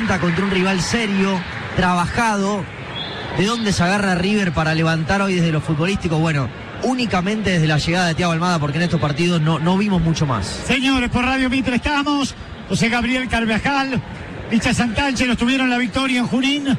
pregunta contra un rival serio, trabajado. ¿De dónde se agarra River para levantar hoy desde lo futbolístico? Bueno, únicamente desde la llegada de Thiago Almada, porque en estos partidos no vimos mucho más. Señores, por Radio Mitre estamos. José Gabriel Carvajal, Licha Santánchez, nos tuvieron la victoria en Junín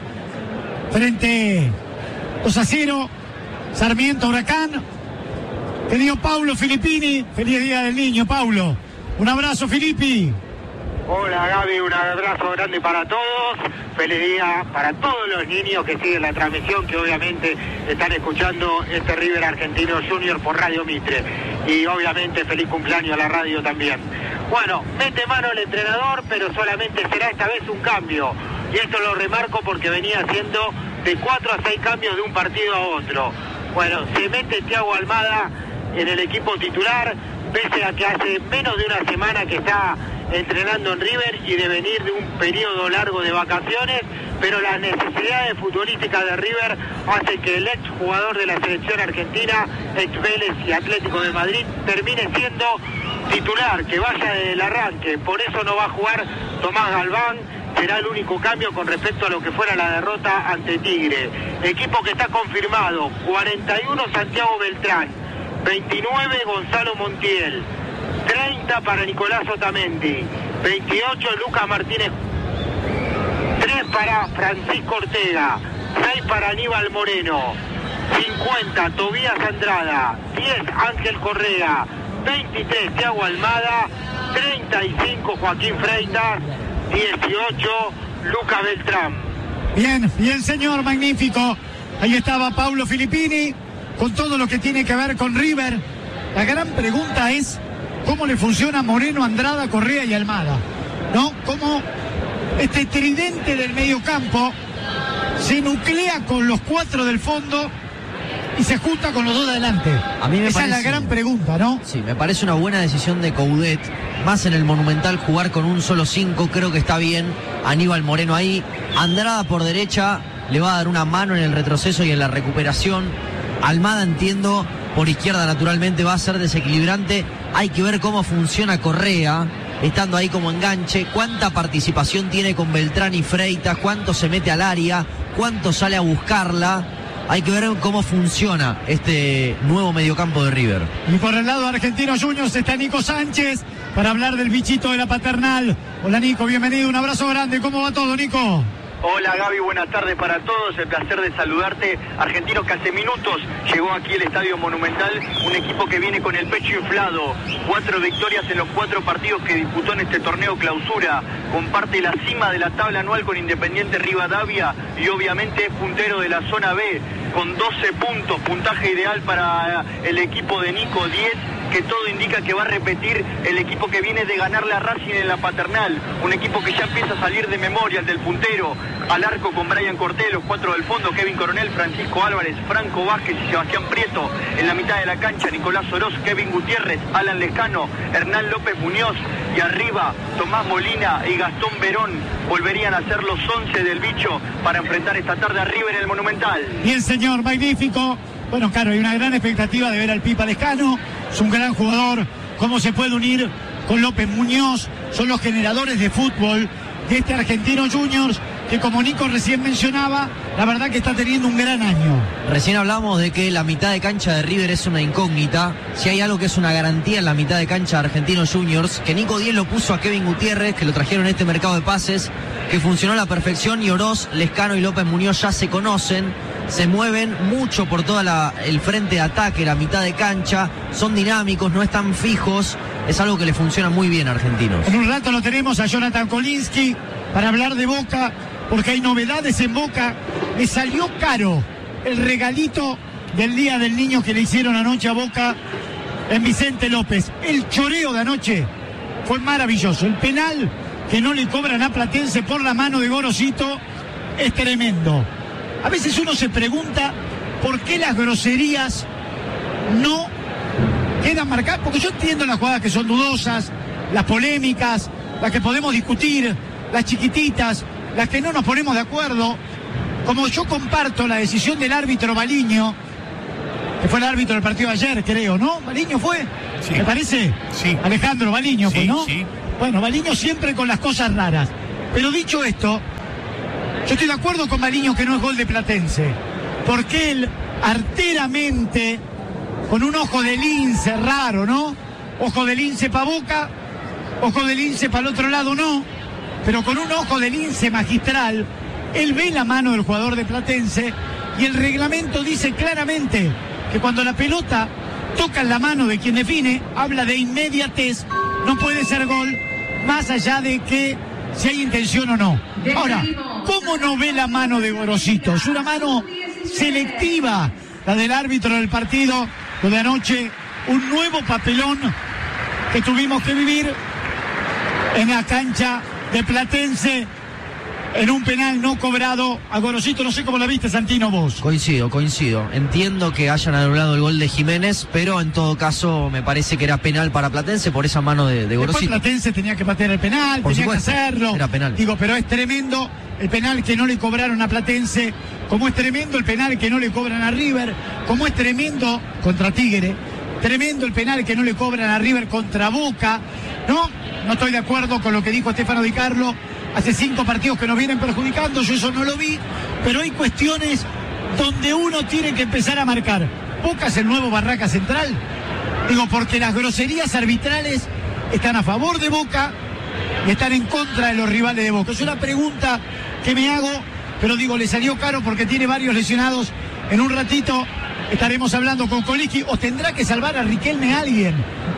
frente 2-0. Sarmiento Huracán. Te dio Paulo Filippini. Feliz Día del Niño, Paulo. Un abrazo, Filippi. Hola Gaby, un abrazo grande para todos, feliz día para todos los niños que siguen la transmisión, que obviamente están escuchando este River Argentino Junior por Radio Mitre, y obviamente feliz cumpleaños a la radio también. Bueno, mete mano el entrenador, pero solamente será esta vez un cambio, y esto lo remarco porque venía haciendo de 4 a 6 cambios de un partido a otro. Bueno, se mete Thiago Almada en el equipo titular, pese a que hace menos de una semana que está entrenando en River y de venir de un periodo largo de vacaciones, pero las necesidades futbolísticas de River hace que el ex jugador de la selección argentina, ex Vélez y Atlético de Madrid, termine siendo titular, que vaya desde el arranque. Por eso no va a jugar Tomás Galván, será el único cambio con respecto a lo que fuera la derrota ante Tigre. Equipo que está confirmado: 41 Santiago Beltrán, 29 Gonzalo Montiel, 30 para Nicolás Otamendi, 28 Lucas Martínez, 3 para Francisco Ortega, 6 para Aníbal Moreno, 50 Tobías Andrada, 10 Ángel Correa, 23 Thiago Almada, 35 Joaquín Freitas, 18 Lucas Beltrán. Bien señor, magnífico. Ahí estaba Paulo Filippini con todo lo que tiene que ver con River. La gran pregunta es cómo le funciona Moreno, Andrada, Correa y Almada, ¿no? Cómo este tridente del medio campo se nuclea con los 4 del fondo y se junta con los 2 de adelante. A mí Esa es la gran pregunta, ¿no? Sí, me parece una buena decisión de Coudet, más en el Monumental jugar con un solo 5, creo que está bien. Aníbal Moreno ahí, Andrada por derecha, le va a dar una mano en el retroceso y en la recuperación. Almada, entiendo, por izquierda naturalmente va a ser desequilibrante. Hay que ver cómo funciona Correa, estando ahí como enganche, cuánta participación tiene con Beltrán y Freitas, cuánto se mete al área, cuánto sale a buscarla. Hay que ver cómo funciona este nuevo mediocampo de River. Y por el lado argentino Juniors está Nico Sánchez para hablar del bichito de la paternal. Hola Nico, bienvenido, un abrazo grande. ¿Cómo va todo, Nico? Hola Gaby, buenas tardes para todos, el placer de saludarte. Argentino que hace minutos llegó aquí al Estadio Monumental, un equipo que viene con el pecho inflado, 4 victorias en los 4 partidos que disputó en este torneo clausura, comparte la cima de la tabla anual con Independiente Rivadavia y obviamente es puntero de la zona B, con 12 puntos, puntaje ideal para el equipo de Nico, 10, que todo indica que va a repetir el equipo que viene de ganarle a Racing en la paternal, un equipo que ya empieza a salir de memoria, el del puntero, al arco con Brian Cortés, los 4 del fondo, Kevin Coronel, Francisco Álvarez, Franco Vázquez y Sebastián Prieto, en la mitad de la cancha Nicolás Oroz, Kevin Gutiérrez, Alan Lescano, Hernán López Muñoz, y arriba Tomás Molina y Gastón Verón volverían a ser los 11 del bicho para enfrentar esta tarde a River en el Monumental. Bien señor, magnífico. Bueno, claro, hay una gran expectativa de ver al Pipa Lescano, es un gran jugador, cómo se puede unir con López Muñoz, son los generadores de fútbol de este Argentino Juniors, que como Nico recién mencionaba, la verdad que está teniendo un gran año. Recién hablamos de que la mitad de cancha de River es una incógnita. Si hay algo que es una garantía en la mitad de cancha de Argentinos Juniors, que Nico Díez lo puso a Kevin Gutiérrez, que lo trajeron en este mercado de pases, que funcionó a la perfección, y Oroz, Lescano y López Muñoz ya se conocen, se mueven mucho por toda el frente de ataque, la mitad de cancha, son dinámicos, no están fijos, es algo que le funciona muy bien a Argentinos. En un rato lo tenemos a Jonathan Kolinsky para hablar de Boca, porque hay novedades en Boca. Le salió caro el regalito del Día del Niño que le hicieron anoche a Boca en Vicente López. El choreo de anoche fue maravilloso. El penal que no le cobran a Platense por la mano de Gorosito es tremendo. A veces uno se pregunta por qué las groserías no quedan marcadas, porque yo entiendo las jugadas que son dudosas, las polémicas, las que podemos discutir, las chiquititas, las que no nos ponemos de acuerdo. Como yo comparto la decisión del árbitro Baliño, que fue el árbitro del partido de ayer, creo, ¿no? ¿Baliño fue? Sí. ¿Me parece? Sí. Alejandro Baliño, sí, pues, ¿no? Sí. Bueno, Baliño siempre con las cosas raras. Pero dicho esto, Yo estoy de acuerdo con Mariño que no es gol de Platense, porque él arteramente, con un ojo de lince raro, ¿no? Ojo de lince para Boca, ojo de lince para el otro lado, no, pero con un ojo de lince magistral, él ve la mano del jugador de Platense y el reglamento dice claramente que cuando la pelota toca en la mano de quien define, habla de inmediatez, no puede ser gol, más allá de que si hay intención o no. Ahora, ¿cómo no ve la mano de Gorosito? Es una mano selectiva, la del árbitro del partido, lo de anoche, un nuevo papelón que tuvimos que vivir en la cancha de Platense, en un penal no cobrado a Gorosito. No sé cómo la viste, Santino, vos. Coincido. Entiendo que hayan anulado el gol de Jiménez, pero en todo caso me parece que era penal para Platense por esa mano de Gorosito. Después Platense tenía que patear el penal, por tenía supuesto, que hacerlo. era penal. Digo, pero es tremendo el penal que no le cobraron a Platense, como es tremendo el penal que no le cobran a River, como es tremendo contra Tigre, tremendo el penal que no le cobran a River contra Boca. No estoy de acuerdo con lo que dijo Stefano Di Carlo. Hace 5 partidos que nos vienen perjudicando, yo eso no lo vi, pero hay cuestiones donde uno tiene que empezar a marcar. Boca es el nuevo Barraca Central. Digo, porque las groserías arbitrales están a favor de Boca y están en contra de los rivales de Boca. Es una pregunta que me hago, pero digo, le salió caro porque tiene varios lesionados. En un ratito estaremos hablando con Coliski, o tendrá que salvar a Riquelme alguien.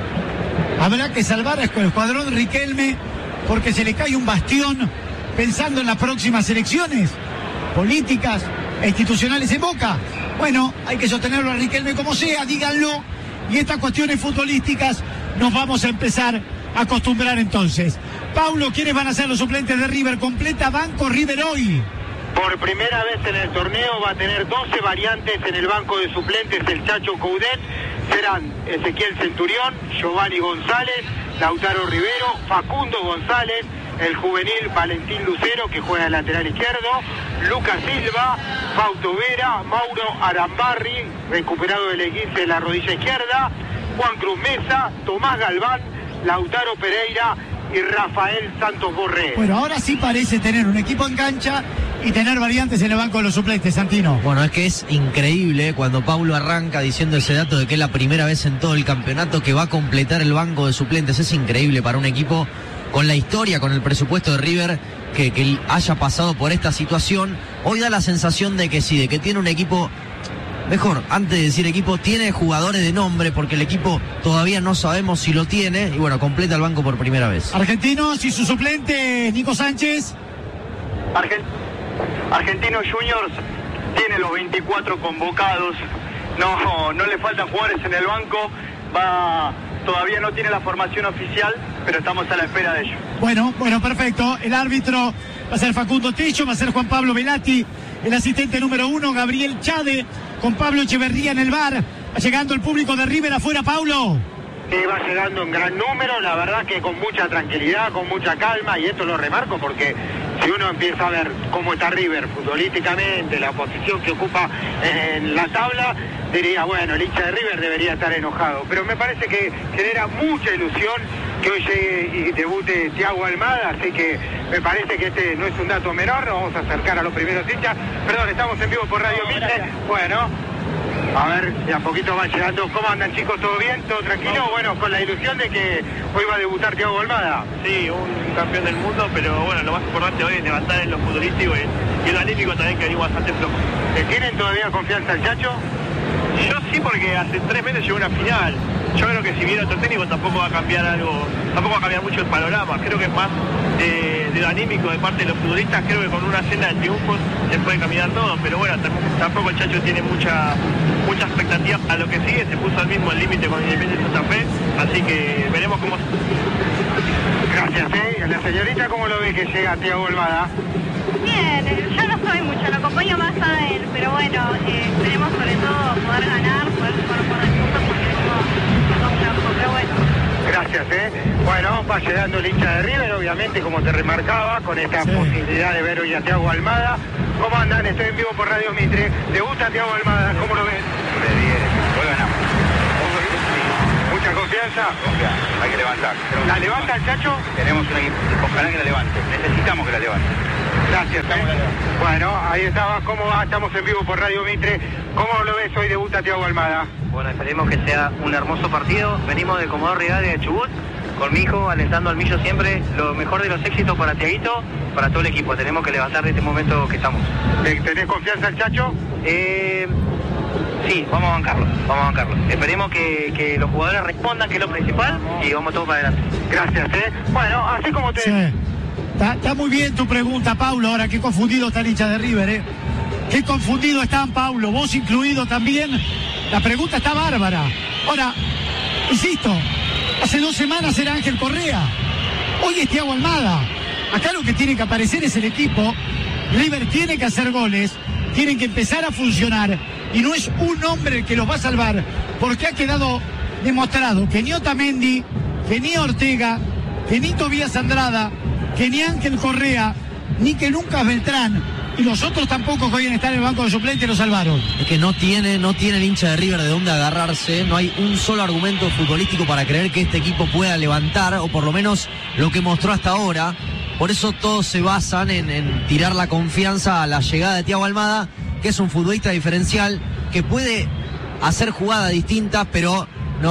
Habrá que salvar al escuadrón Riquelme, porque se le cae un bastión pensando en las próximas elecciones políticas e institucionales en Boca. Bueno, hay que sostenerlo a Riquelme como sea, díganlo, y estas cuestiones futbolísticas nos vamos a empezar a acostumbrar entonces. Paulo, ¿quiénes van a ser los suplentes de River? Completa banco River hoy. Por primera vez en el torneo va a tener 12 variantes en el banco de suplentes el Chacho Coudet. Serán Ezequiel Centurión, Giovanni González, Lautaro Rivero, Facundo González, el juvenil Valentín Lucero, que juega de lateral izquierdo, Lucas Silva, Fausto Vera, Mauro Arambarri, recuperado del esguince de la rodilla izquierda, Juan Cruz Mesa, Tomás Galván, Lautaro Pereira y Rafael Santos Borré. Bueno, ahora sí parece tener un equipo en cancha y tener variantes en el banco de los suplentes, Santino. Bueno, es que es increíble cuando Paulo arranca diciendo ese dato de que es la primera vez en todo el campeonato que va a completar el banco de suplentes. Es increíble para un equipo con la historia, con el presupuesto de River, que haya pasado por esta situación. Hoy da la sensación de que sí, de que tiene un equipo, mejor, antes de decir equipo, tiene jugadores de nombre, porque el equipo todavía no sabemos si lo tiene, y bueno, completa el banco por primera vez. Argentinos y su suplente, Nico Sánchez. Argentinos Juniors tiene los 24 convocados, no le faltan jugadores en el banco, todavía no tiene la formación oficial, pero estamos a la espera de ello. Bueno, perfecto. El árbitro va a ser Facundo Tello, va a ser Juan Pablo Velati, el asistente número 1, Gabriel Chade, con Pablo Echeverría en el bar. Va llegando el público de River afuera, Paulo. Sí, va llegando en gran número, la verdad que con mucha tranquilidad, con mucha calma, y esto lo remarco porque si uno empieza a ver cómo está River futbolísticamente, la posición que ocupa en la tabla, diría, bueno, el hincha de River debería estar enojado, pero me parece que genera mucha ilusión que hoy llegue y debute Thiago Almada, así que me parece que este no es un dato menor. Nos vamos a acercar a los primeros hinchas. Perdón, estamos en vivo por Radio Mitre. Bueno, a ver, de a poquito va llegando. ¿Cómo andan, chicos? ¿Todo bien? ¿Todo tranquilo? Bueno, con la ilusión de que hoy va a debutar Thiago Almada. Sí, un campeón del mundo, pero bueno, lo más importante hoy es levantar en lo futbolístico y en lo anímico también, que venimos bastante flojo. ¿Tienen todavía confianza el Chacho? Yo sí, porque hace 3 meses llegó una final. Yo creo que si viene otro técnico tampoco va a cambiar mucho el panorama. Creo que es más de lo anímico de parte de los futbolistas. Creo que con una senda de triunfos se puede caminar todo, pero bueno, tampoco el Chacho tiene mucha expectativa a lo que sigue. Se puso al mismo el límite con Independiente Santa Fe, así que veremos cómo. Gracias, La señorita, ¿cómo lo ve que llega Thiago Almada? Bien, yo no soy mucho, lo acompaño más a él, pero bueno, esperemos sobre todo poder ganar, poder jugar por recursos, porque no trabajo, pero bueno. Gracias, Bueno, va llegando el hincha de River, obviamente, como te remarcaba, con esta posibilidad de ver hoy a Thiago Almada. ¿Cómo andan? Estoy en vivo por Radio Mitre. ¿Le gusta Thiago Almada? ¿Cómo lo ven? Hoy ganamos. ¿Mucha confianza? Hay que levantar. ¿La levanta el Chacho? Tenemos un equipo, ojalá que la levante. Necesitamos que la levante. Gracias. Bueno, ahí estaba. ¿Cómo va? Estamos en vivo por Radio Mitre. ¿Cómo lo ves hoy? Debuta Thiago Almada. Bueno, esperemos que sea un hermoso partido. Venimos de Comodoro Rivadavia de Chubut, con mi hijo, alentando al Millo siempre. Lo mejor de los éxitos para Thiaguito, para todo el equipo. Tenemos que levantar de este momento que estamos. ¿Tenés confianza al Chacho? Sí, vamos a bancarlo. Esperemos que los jugadores respondan, que es lo principal, y vamos todos para adelante. Gracias, Bueno, así como te... Sí. Está muy bien tu pregunta, Paulo. Ahora, qué confundido está el hincha de River, Qué confundido están, Paulo. Vos incluido también. La pregunta está bárbara. Ahora, insisto, hace 2 semanas era Ángel Correa. Hoy es Thiago Almada. Acá lo que tiene que aparecer es el equipo. River tiene que hacer goles. Tienen que empezar a funcionar. Y no es un hombre el que los va a salvar. Porque ha quedado demostrado que ni Otamendi, que ni Ortega, que ni Tobías Andrada, que ni Ángel Correa, ni que Lucas Beltrán, y los otros tampoco que hoy estar en el banco de suplentes lo salvaron. Es que no tiene el hincha de River de dónde agarrarse. No hay un solo argumento futbolístico para creer que este equipo pueda levantar, o por lo menos lo que mostró hasta ahora. Por eso todos se basan en tirar la confianza a la llegada de Thiago Almada, que es un futbolista diferencial, que puede hacer jugadas distintas, pero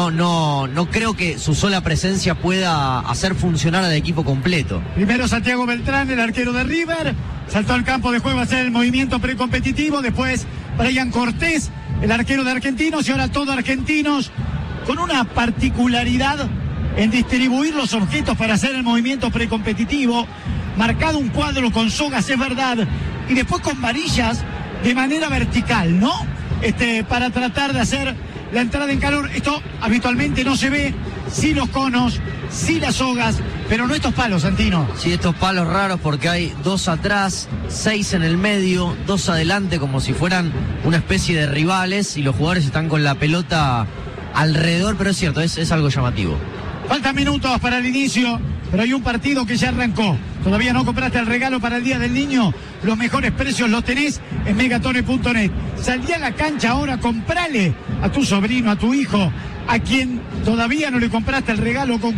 no creo que su sola presencia pueda hacer funcionar al equipo completo. Primero Santiago Beltrán, el arquero de River, saltó al campo de juego a hacer el movimiento precompetitivo. Después Brian Cortés, el arquero de Argentinos, y ahora todos Argentinos, con una particularidad en distribuir los objetos para hacer el movimiento precompetitivo. Marcado un cuadro con sogas, es verdad, y después con varillas de manera vertical, ¿no? Para tratar de hacer la entrada en calor. Esto habitualmente no se ve. Sí los conos, sí las sogas, pero no estos palos, Santino. Sí, estos palos raros, porque hay 2 atrás, 6 en el medio, 2 adelante, como si fueran una especie de rivales, y los jugadores están con la pelota alrededor, pero es cierto, es algo llamativo. Faltan minutos para el inicio, pero hay un partido que ya arrancó. Todavía no compraste el regalo para el Día del Niño. Los mejores precios los tenés en megatone.net. Salí a la cancha ahora, comprale a tu sobrino, a tu hijo, a quien todavía no le compraste el regalo, con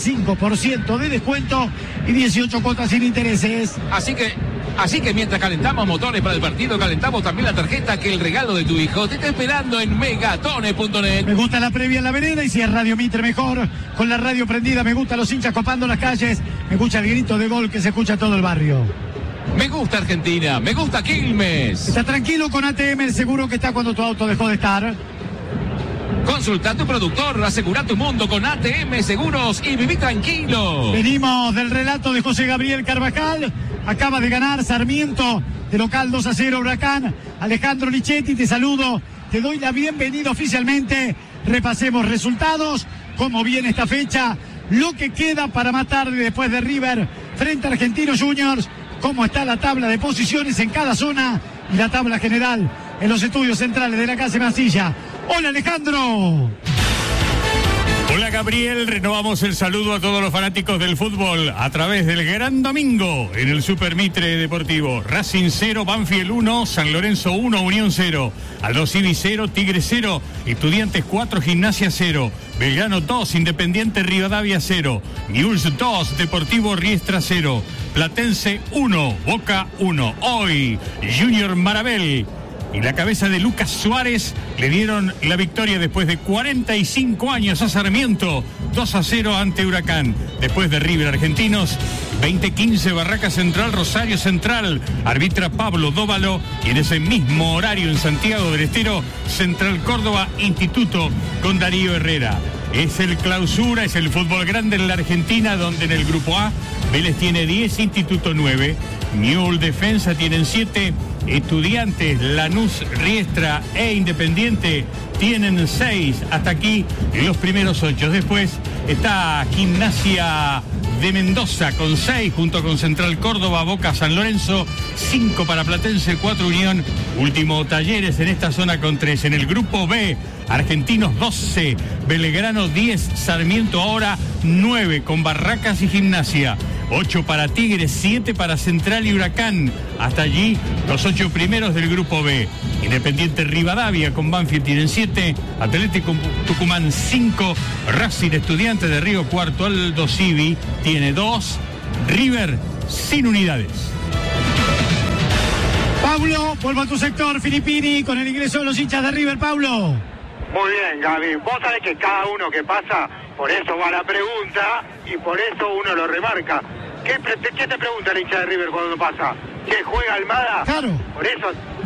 45% de descuento y 18 cuotas sin intereses. Así que mientras calentamos motores para el partido, calentamos también la tarjeta que el regalo de tu hijo te está esperando en megatone.net. Me gusta la previa en la vereda, y si es Radio Mitre mejor, con la radio prendida. Me gusta los hinchas copando las calles. Me gusta el grito de gol que se escucha todo el barrio. Me gusta Argentina, me gusta Quilmes. Está tranquilo con ATM, el seguro que está cuando tu auto dejó de estar. Consulta a tu productor, asegura tu mundo con ATM Seguros y viví tranquilo. Venimos del relato de José Gabriel Carvajal. Acaba de ganar Sarmiento de local 2-0 Huracán. Alejandro Lichetti, te saludo, te doy la bienvenida oficialmente. Repasemos resultados, cómo viene esta fecha, lo que queda para más tarde después de River frente a Argentinos Juniors, cómo está la tabla de posiciones en cada zona y la tabla general en los estudios centrales de la Casa Masilla. Hola, Alejandro. Hola, Gabriel, renovamos el saludo a todos los fanáticos del fútbol a través del Gran Domingo en el Super Mitre Deportivo. Racing 0, Banfield 1, San Lorenzo 1, Unión 0, Aldo Civi 0, Tigre 0, Estudiantes 4, Gimnasia 0, Belgrano 2, Independiente Rivadavia 0, Newell's 2, Deportivo Riestra 0, Platense 1, Boca 1. Hoy, Junior Marabel y la cabeza de Lucas Suárez le dieron la victoria después de 45 años a Sarmiento, 2-0 ante Huracán. Después de River Argentinos, 20:15 Barraca Central, Rosario Central, arbitra Pablo Dóvalo, y en ese mismo horario en Santiago del Estero, Central Córdoba, Instituto con Darío Herrera. Es el clausura, es el fútbol grande en la Argentina, donde en el grupo A, Vélez tiene 10, Instituto 9, Newell's Defensa tienen 7, Estudiantes, Lanús, Riestra e Independiente tienen 6. Hasta aquí los primeros 8. Después está Gimnasia de Mendoza con 6, junto con Central Córdoba, Boca, San Lorenzo, 5 para Platense, 4 Unión. Último Talleres en esta zona con 3. En el grupo B, Argentinos 12, Belgrano 10, Sarmiento ahora 9 con Barracas y Gimnasia. 8 para Tigres, 7 para Central y Huracán. Hasta allí los 8 primeros del grupo B. Independiente Rivadavia con Banfield tienen 7, Atlético Tucumán 5, Racing Estudiante de Río Cuarto, Aldo Civi tiene 2, River sin unidades. Vuelvo a tu sector, Filippini, con el ingreso de los hinchas de River, Paulo. Muy bien, Gaby. Vos sabés que cada uno que pasa, por eso va la pregunta y por eso uno lo remarca. ¿Qué te pregunta el hincha de River cuando pasa? ¿Que juega Almada? Claro. Por eso,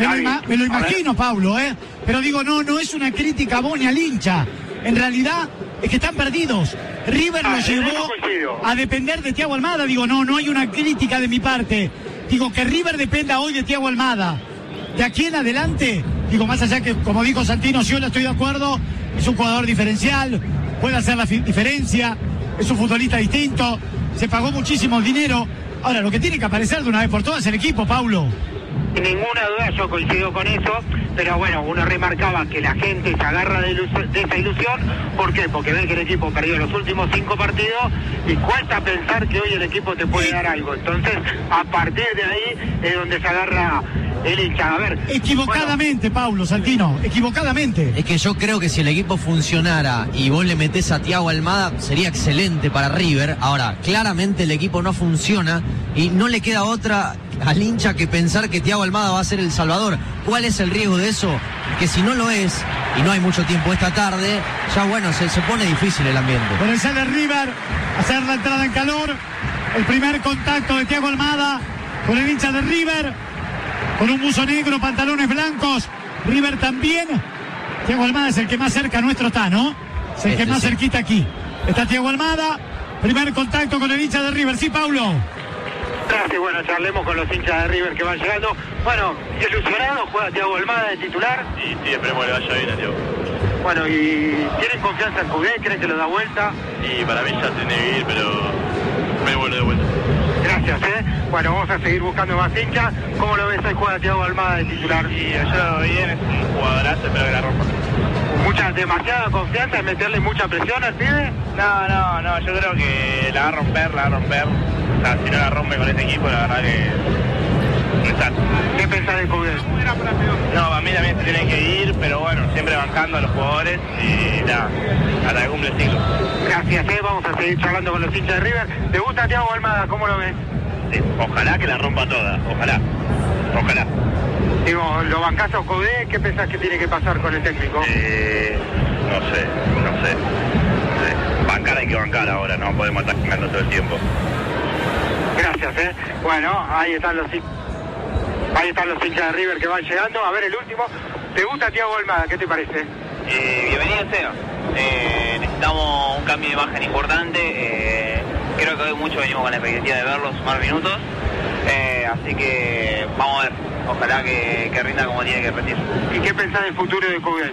me lo imagino, Paulo, Pero digo, no es una crítica a vos ni al hincha. En realidad es que están perdidos. River lo llevó a depender de Thiago Almada. Digo, no hay una crítica de mi parte. Digo, que River dependa hoy de Thiago Almada. De aquí en adelante, digo, más allá que, como dijo Santino, yo estoy de acuerdo, es un jugador diferencial, puede hacer la diferencia, es un futbolista distinto, se pagó muchísimo dinero. Ahora, lo que tiene que aparecer de una vez por todas es el equipo, Paulo. Sin ninguna duda yo coincido con eso, pero bueno, uno remarcaba que la gente se agarra de esa ilusión. ¿Por qué? Porque ven que el equipo perdió los últimos 5 partidos y cuesta pensar que hoy el equipo te puede dar algo. Entonces, a partir de ahí es donde se agarra el hincha. A ver, equivocadamente, bueno. Paulo, Santino, equivocadamente. Es que yo creo que si el equipo funcionara y vos le metés a Thiago Almada, sería excelente para River. Ahora, claramente el equipo no funciona y no le queda otra al hincha que pensar que Thiago Almada va a ser el salvador. ¿Cuál es el riesgo de eso? Que si no lo es, y no hay mucho tiempo esta tarde, ya bueno, se pone difícil el ambiente. Por el sale River, hacer la entrada en calor, el primer contacto de Thiago Almada con el hincha de River, con un buzo negro, pantalones blancos, River también. Thiago Almada es el que más cerca nuestro está, ¿no? Es el que más cerquita aquí. Está Thiago Almada, primer contacto con el hincha de River. Sí, Paulo. Gracias, bueno, charlemos con los hinchas de River que van llegando. Bueno, ilusionado, juega Thiago Almada de titular. Sí, esperemos que le vaya bien a Thiago. Bueno, ¿y tienen confianza en Coudet? ¿Creen que lo da vuelta? Y para mí ya tiene que ir, pero me vuelve de vuelta. Gracias, Bueno, vamos a seguir buscando más hinchas. ¿Cómo lo ves hoy juega Thiago Almada de titular? Y yo lo veo bien, es un jugadorazo, espero que la rompa. ¿Demasiada confianza en meterle mucha presión al pibe? No, yo creo que la va a romper. O sea, si no la rompe con este equipo, la verdad que no está. ¿Qué pensás de Coudet? No, para mí también se tienen que ir, pero bueno, siempre bancando a los jugadores y nada, hasta que cumple el ciclo. Gracias, vamos a seguir charlando con los hinchas de River. ¿Te gusta Thiago Almada? ¿Cómo lo ves? Sí, ojalá que la rompa toda, ojalá. Digo, ¿lo bancás a Coudet? ¿Qué pensás que tiene que pasar con el técnico? No sé. Bancar hay que bancar ahora, no podemos estar jugando todo el tiempo. Gracias, Bueno, ahí están los hinchas de River que van llegando. A ver, el último. ¿Te gusta Thiago Almada? ¿Qué te parece? Bienvenido sea. Necesitamos un cambio de imagen importante. Creo que hoy mucho venimos con la expectativa de verlo, sumar minutos. Así que vamos a ver. Ojalá que rinda como tiene que rendir. ¿Y qué pensás del futuro de Coudet?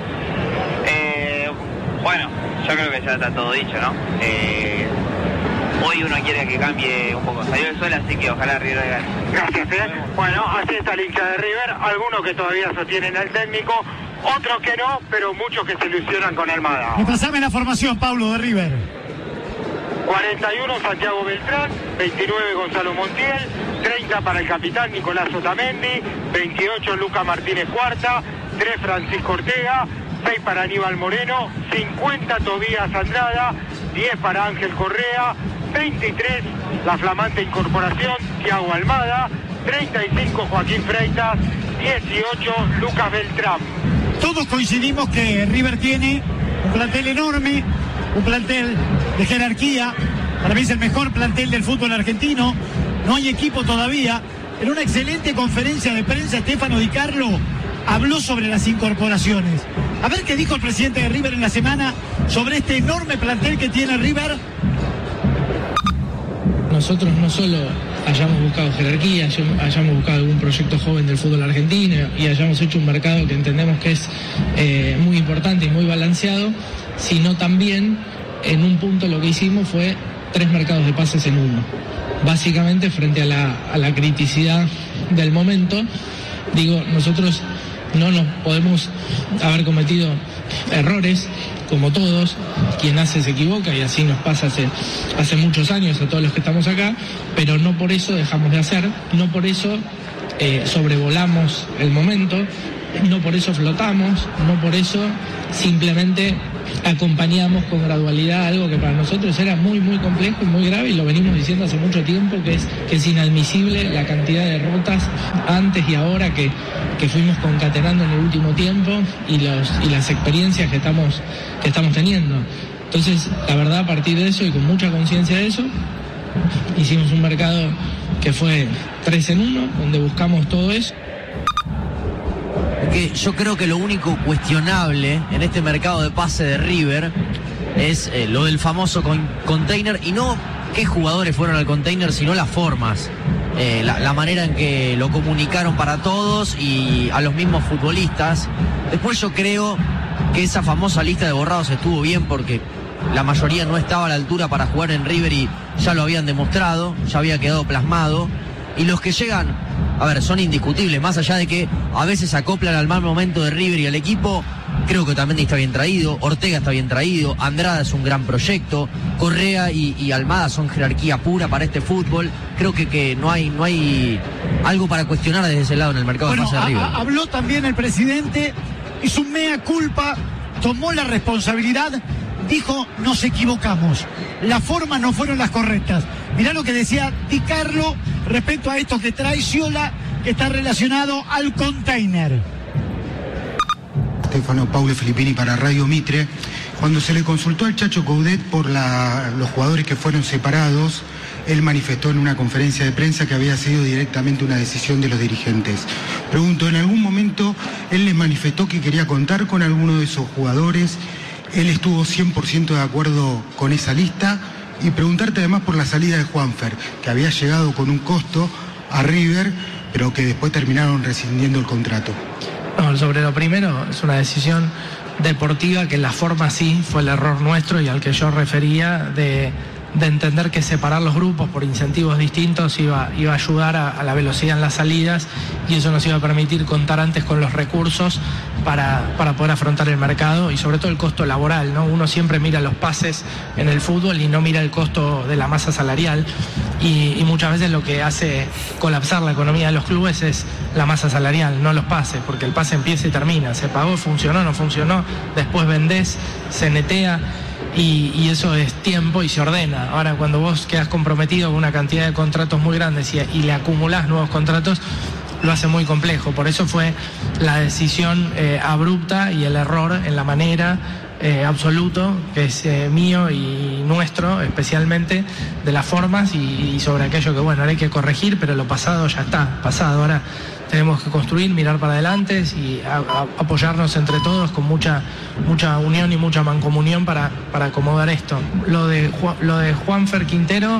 Bueno, yo creo que ya está todo dicho, ¿no? Hoy uno quiere que cambie un poco. Salió el sol, así que ojalá River gane. Gracias, Bueno, así está el hincha de River. Algunos que todavía sostienen al técnico, otros que no, pero muchos que se ilusionan con Almada. Pasame la formación, Paulo, de River. 41 Santiago Beltrán, 29 Gonzalo Montiel, 30 para el capitán Nicolás Otamendi, 28 Lucas Martínez Cuarta, 3 Francisco Ortega, 6 para Aníbal Moreno, 50 Tobías Andrada, 10 para Ángel Correa, 23 la flamante incorporación Thiago Almada, 35 Joaquín Freitas, 18 Lucas Beltrán. Todos coincidimos que River tiene un plantel enorme, un plantel de jerarquía. Para mí es el mejor plantel del fútbol argentino. No hay equipo todavía. En una excelente conferencia de prensa, Stefano Di Carlo habló sobre las incorporaciones. A ver qué dijo el presidente de River en la semana sobre este enorme plantel que tiene River. Nosotros no solo hayamos buscado jerarquía, hayamos buscado algún proyecto joven del fútbol argentino y hayamos hecho un mercado que entendemos que es muy importante y muy balanceado, sino también en un punto lo que hicimos fue 3 mercados de pases en uno. Básicamente frente a la criticidad del momento, digo, nosotros no nos podemos haber cometido errores, como todos, quien hace se equivoca y así nos pasa hace muchos años a todos los que estamos acá, pero no por eso dejamos de hacer, no por eso sobrevolamos el momento, no por eso flotamos, no por eso simplemente acompañamos con gradualidad algo que para nosotros era muy muy complejo y muy grave, y lo venimos diciendo hace mucho tiempo, que es inadmisible la cantidad de derrotas antes y ahora que fuimos concatenando en el último tiempo, y las experiencias que estamos teniendo. Entonces, la verdad, a partir de eso y con mucha conciencia de eso, hicimos un mercado que fue 3 en 1, donde buscamos todo eso. Que yo creo que lo único cuestionable en este mercado de pase de River es lo del famoso container, y no qué jugadores fueron al container, sino las formas, la manera en que lo comunicaron para todos y a los mismos futbolistas. Después yo creo que esa famosa lista de borrados estuvo bien, porque la mayoría no estaba a la altura para jugar en River y ya lo habían demostrado, ya había quedado plasmado. Y los que llegan, a ver, son indiscutibles, más allá de que a veces acoplan al mal momento de River y al equipo. Creo que también está bien traído, Ortega está bien traído, Andrada es un gran proyecto, Correa y Almada son jerarquía pura para este fútbol. Creo que no hay algo para cuestionar desde ese lado en el mercado de pase de River. Habló también el presidente, hizo un mea culpa, tomó la responsabilidad, dijo: nos equivocamos, las formas no fueron las correctas. Mirá lo que decía Di Carlo respecto a esto que trae Sciolá, que está relacionado al container. Stefano Paulo Filippini para Radio Mitre. Cuando se le consultó al Chacho Coudet por los jugadores que fueron separados, él manifestó en una conferencia de prensa que había sido directamente una decisión de los dirigentes. Pregunto, ¿en algún momento él les manifestó que quería contar con alguno de esos jugadores? ¿Él estuvo 100% de acuerdo con esa lista? Y preguntarte además por la salida de Juanfer, que había llegado con un costo a River, pero que después terminaron rescindiendo el contrato. No, sobre lo primero, es una decisión deportiva que en la forma sí fue el error nuestro y al que yo refería, de entender que separar los grupos por incentivos distintos iba a ayudar a la velocidad en las salidas, y eso nos iba a permitir contar antes con los recursos para poder afrontar el mercado y sobre todo el costo laboral, ¿no? Uno siempre mira los pases en el fútbol y no mira el costo de la masa salarial, y muchas veces lo que hace colapsar la economía de los clubes es la masa salarial, no los pases, porque el pase empieza y termina, se pagó, funcionó, no funcionó, después vendés, se netea. Y eso es tiempo y se ordena. Ahora, cuando vos quedás comprometido con una cantidad de contratos muy grandes y le acumulás nuevos contratos, lo hace muy complejo. Por eso fue la decisión abrupta y el error en la manera absoluto, que es mío y nuestro, especialmente, de las formas y sobre aquello que, bueno, ahora hay que corregir, pero lo pasado ya está, pasado. Ahora tenemos que construir, mirar para adelante y apoyarnos entre todos con mucha unión y mucha mancomunión para acomodar esto. Lo de Juanfer Quintero,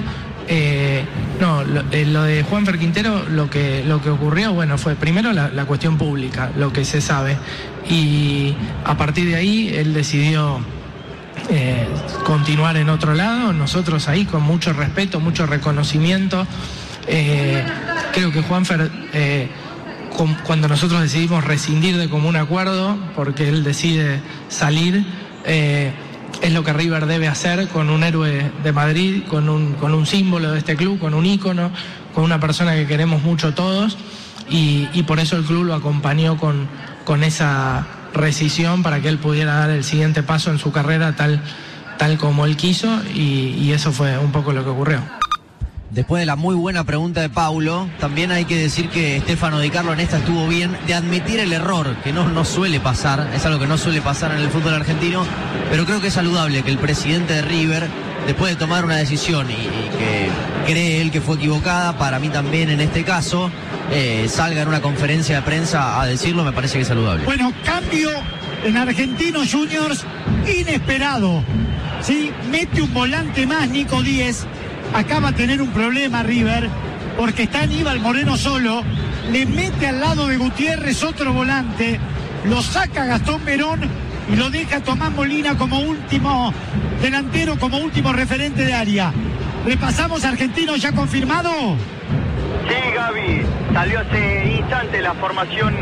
lo de Juanfer Quintero, lo que ocurrió, bueno, fue primero la cuestión pública, lo que se sabe, y a partir de ahí él decidió continuar en otro lado. Nosotros ahí con mucho respeto, mucho reconocimiento. Creo que Juanfer, cuando nosotros decidimos rescindir de común acuerdo, porque él decide salir, es lo que River debe hacer con un héroe de Madrid, con un símbolo de este club, con un ícono, con una persona que queremos mucho todos, y por eso el club lo acompañó con esa rescisión para que él pudiera dar el siguiente paso en su carrera tal como él quiso, y eso fue un poco lo que ocurrió. Después de la muy buena pregunta de Paulo, también hay que decir que Stefano Di Carlo en esta estuvo bien de admitir el error, que no suele pasar, es algo que no suele pasar en el fútbol argentino, pero creo que es saludable que el presidente de River, después de tomar una decisión y que cree él que fue equivocada, para mí también en este caso, salga en una conferencia de prensa a decirlo, me parece que es saludable. Bueno, cambio en Argentinos Juniors inesperado, ¿sí? Mete un volante más, Nico Díez. Acaba de tener un problema River, porque está Aníbal Moreno solo, le mete al lado de Gutiérrez otro volante, lo saca Gastón Verón y lo deja Tomás Molina como último delantero, como último referente de área. Repasamos Argentinos ya confirmado. Sí, Gaby, salió hace instante la formación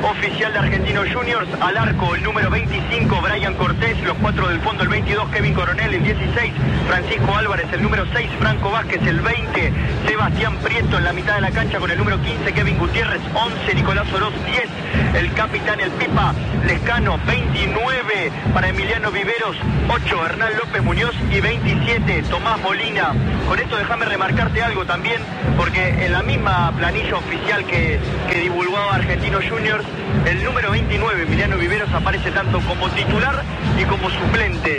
oficial de Argentinos Juniors. Al arco el número 25, Brian Cortés, los 4 del fondo, el 22, Kevin Coronel, el 16, Francisco Álvarez, el número 6, Franco Vázquez, el 20, Sebastián Prieto en la mitad de la cancha con el número 15, Kevin Gutiérrez, 11, Nicolás Oroz, 10, el capitán, el Pipa Lescano, 29 para Emiliano Viveros, 8, Hernán López Muñoz y 27, Tomás Molina. Con esto déjame remarcarte algo también, porque en la misma planilla oficial que divulgó Argentinos Juniors, el número 29, Emiliano Viveros, aparece tanto como titular y como suplente.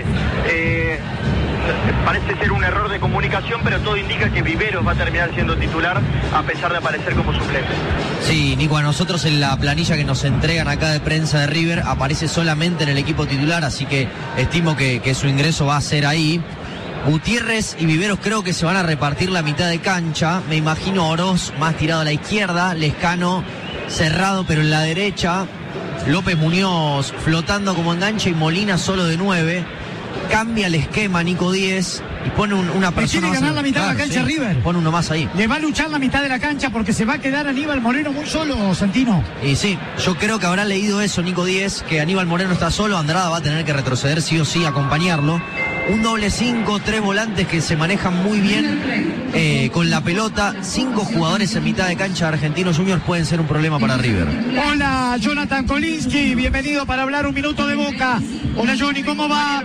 Parece ser un error de comunicación, pero todo indica que Viveros va a terminar siendo titular a pesar de aparecer como suplente. Sí, Nico, a nosotros en la planilla que nos entregan acá de prensa de River aparece solamente en el equipo titular, así que estimo que su ingreso va a ser ahí. Gutiérrez y Viveros creo que se van a repartir la mitad de cancha. Me imagino Oroz más tirado a la izquierda, Lescano cerrado pero en la derecha, López Muñoz flotando como enganche y Molina solo de 9. Cambia el esquema Nico 10 y pone una persona. Quiere ganar la mitad de la cancha, sí, River. Pone uno más ahí. Le va a luchar la mitad de la cancha porque se va a quedar Aníbal Moreno muy solo, Santino. Y sí, yo creo que habrá leído eso Nico 10, que Aníbal Moreno está solo, Andrada va a tener que retroceder sí o sí, acompañarlo. Un doble 5, 3 volantes que se manejan muy bien con la pelota. 5 jugadores en mitad de cancha de Argentinos Juniors pueden ser un problema para River. Hola, Jonathan Kolinsky, bienvenido para hablar un minuto de Boca. Hola, Johnny, ¿cómo va?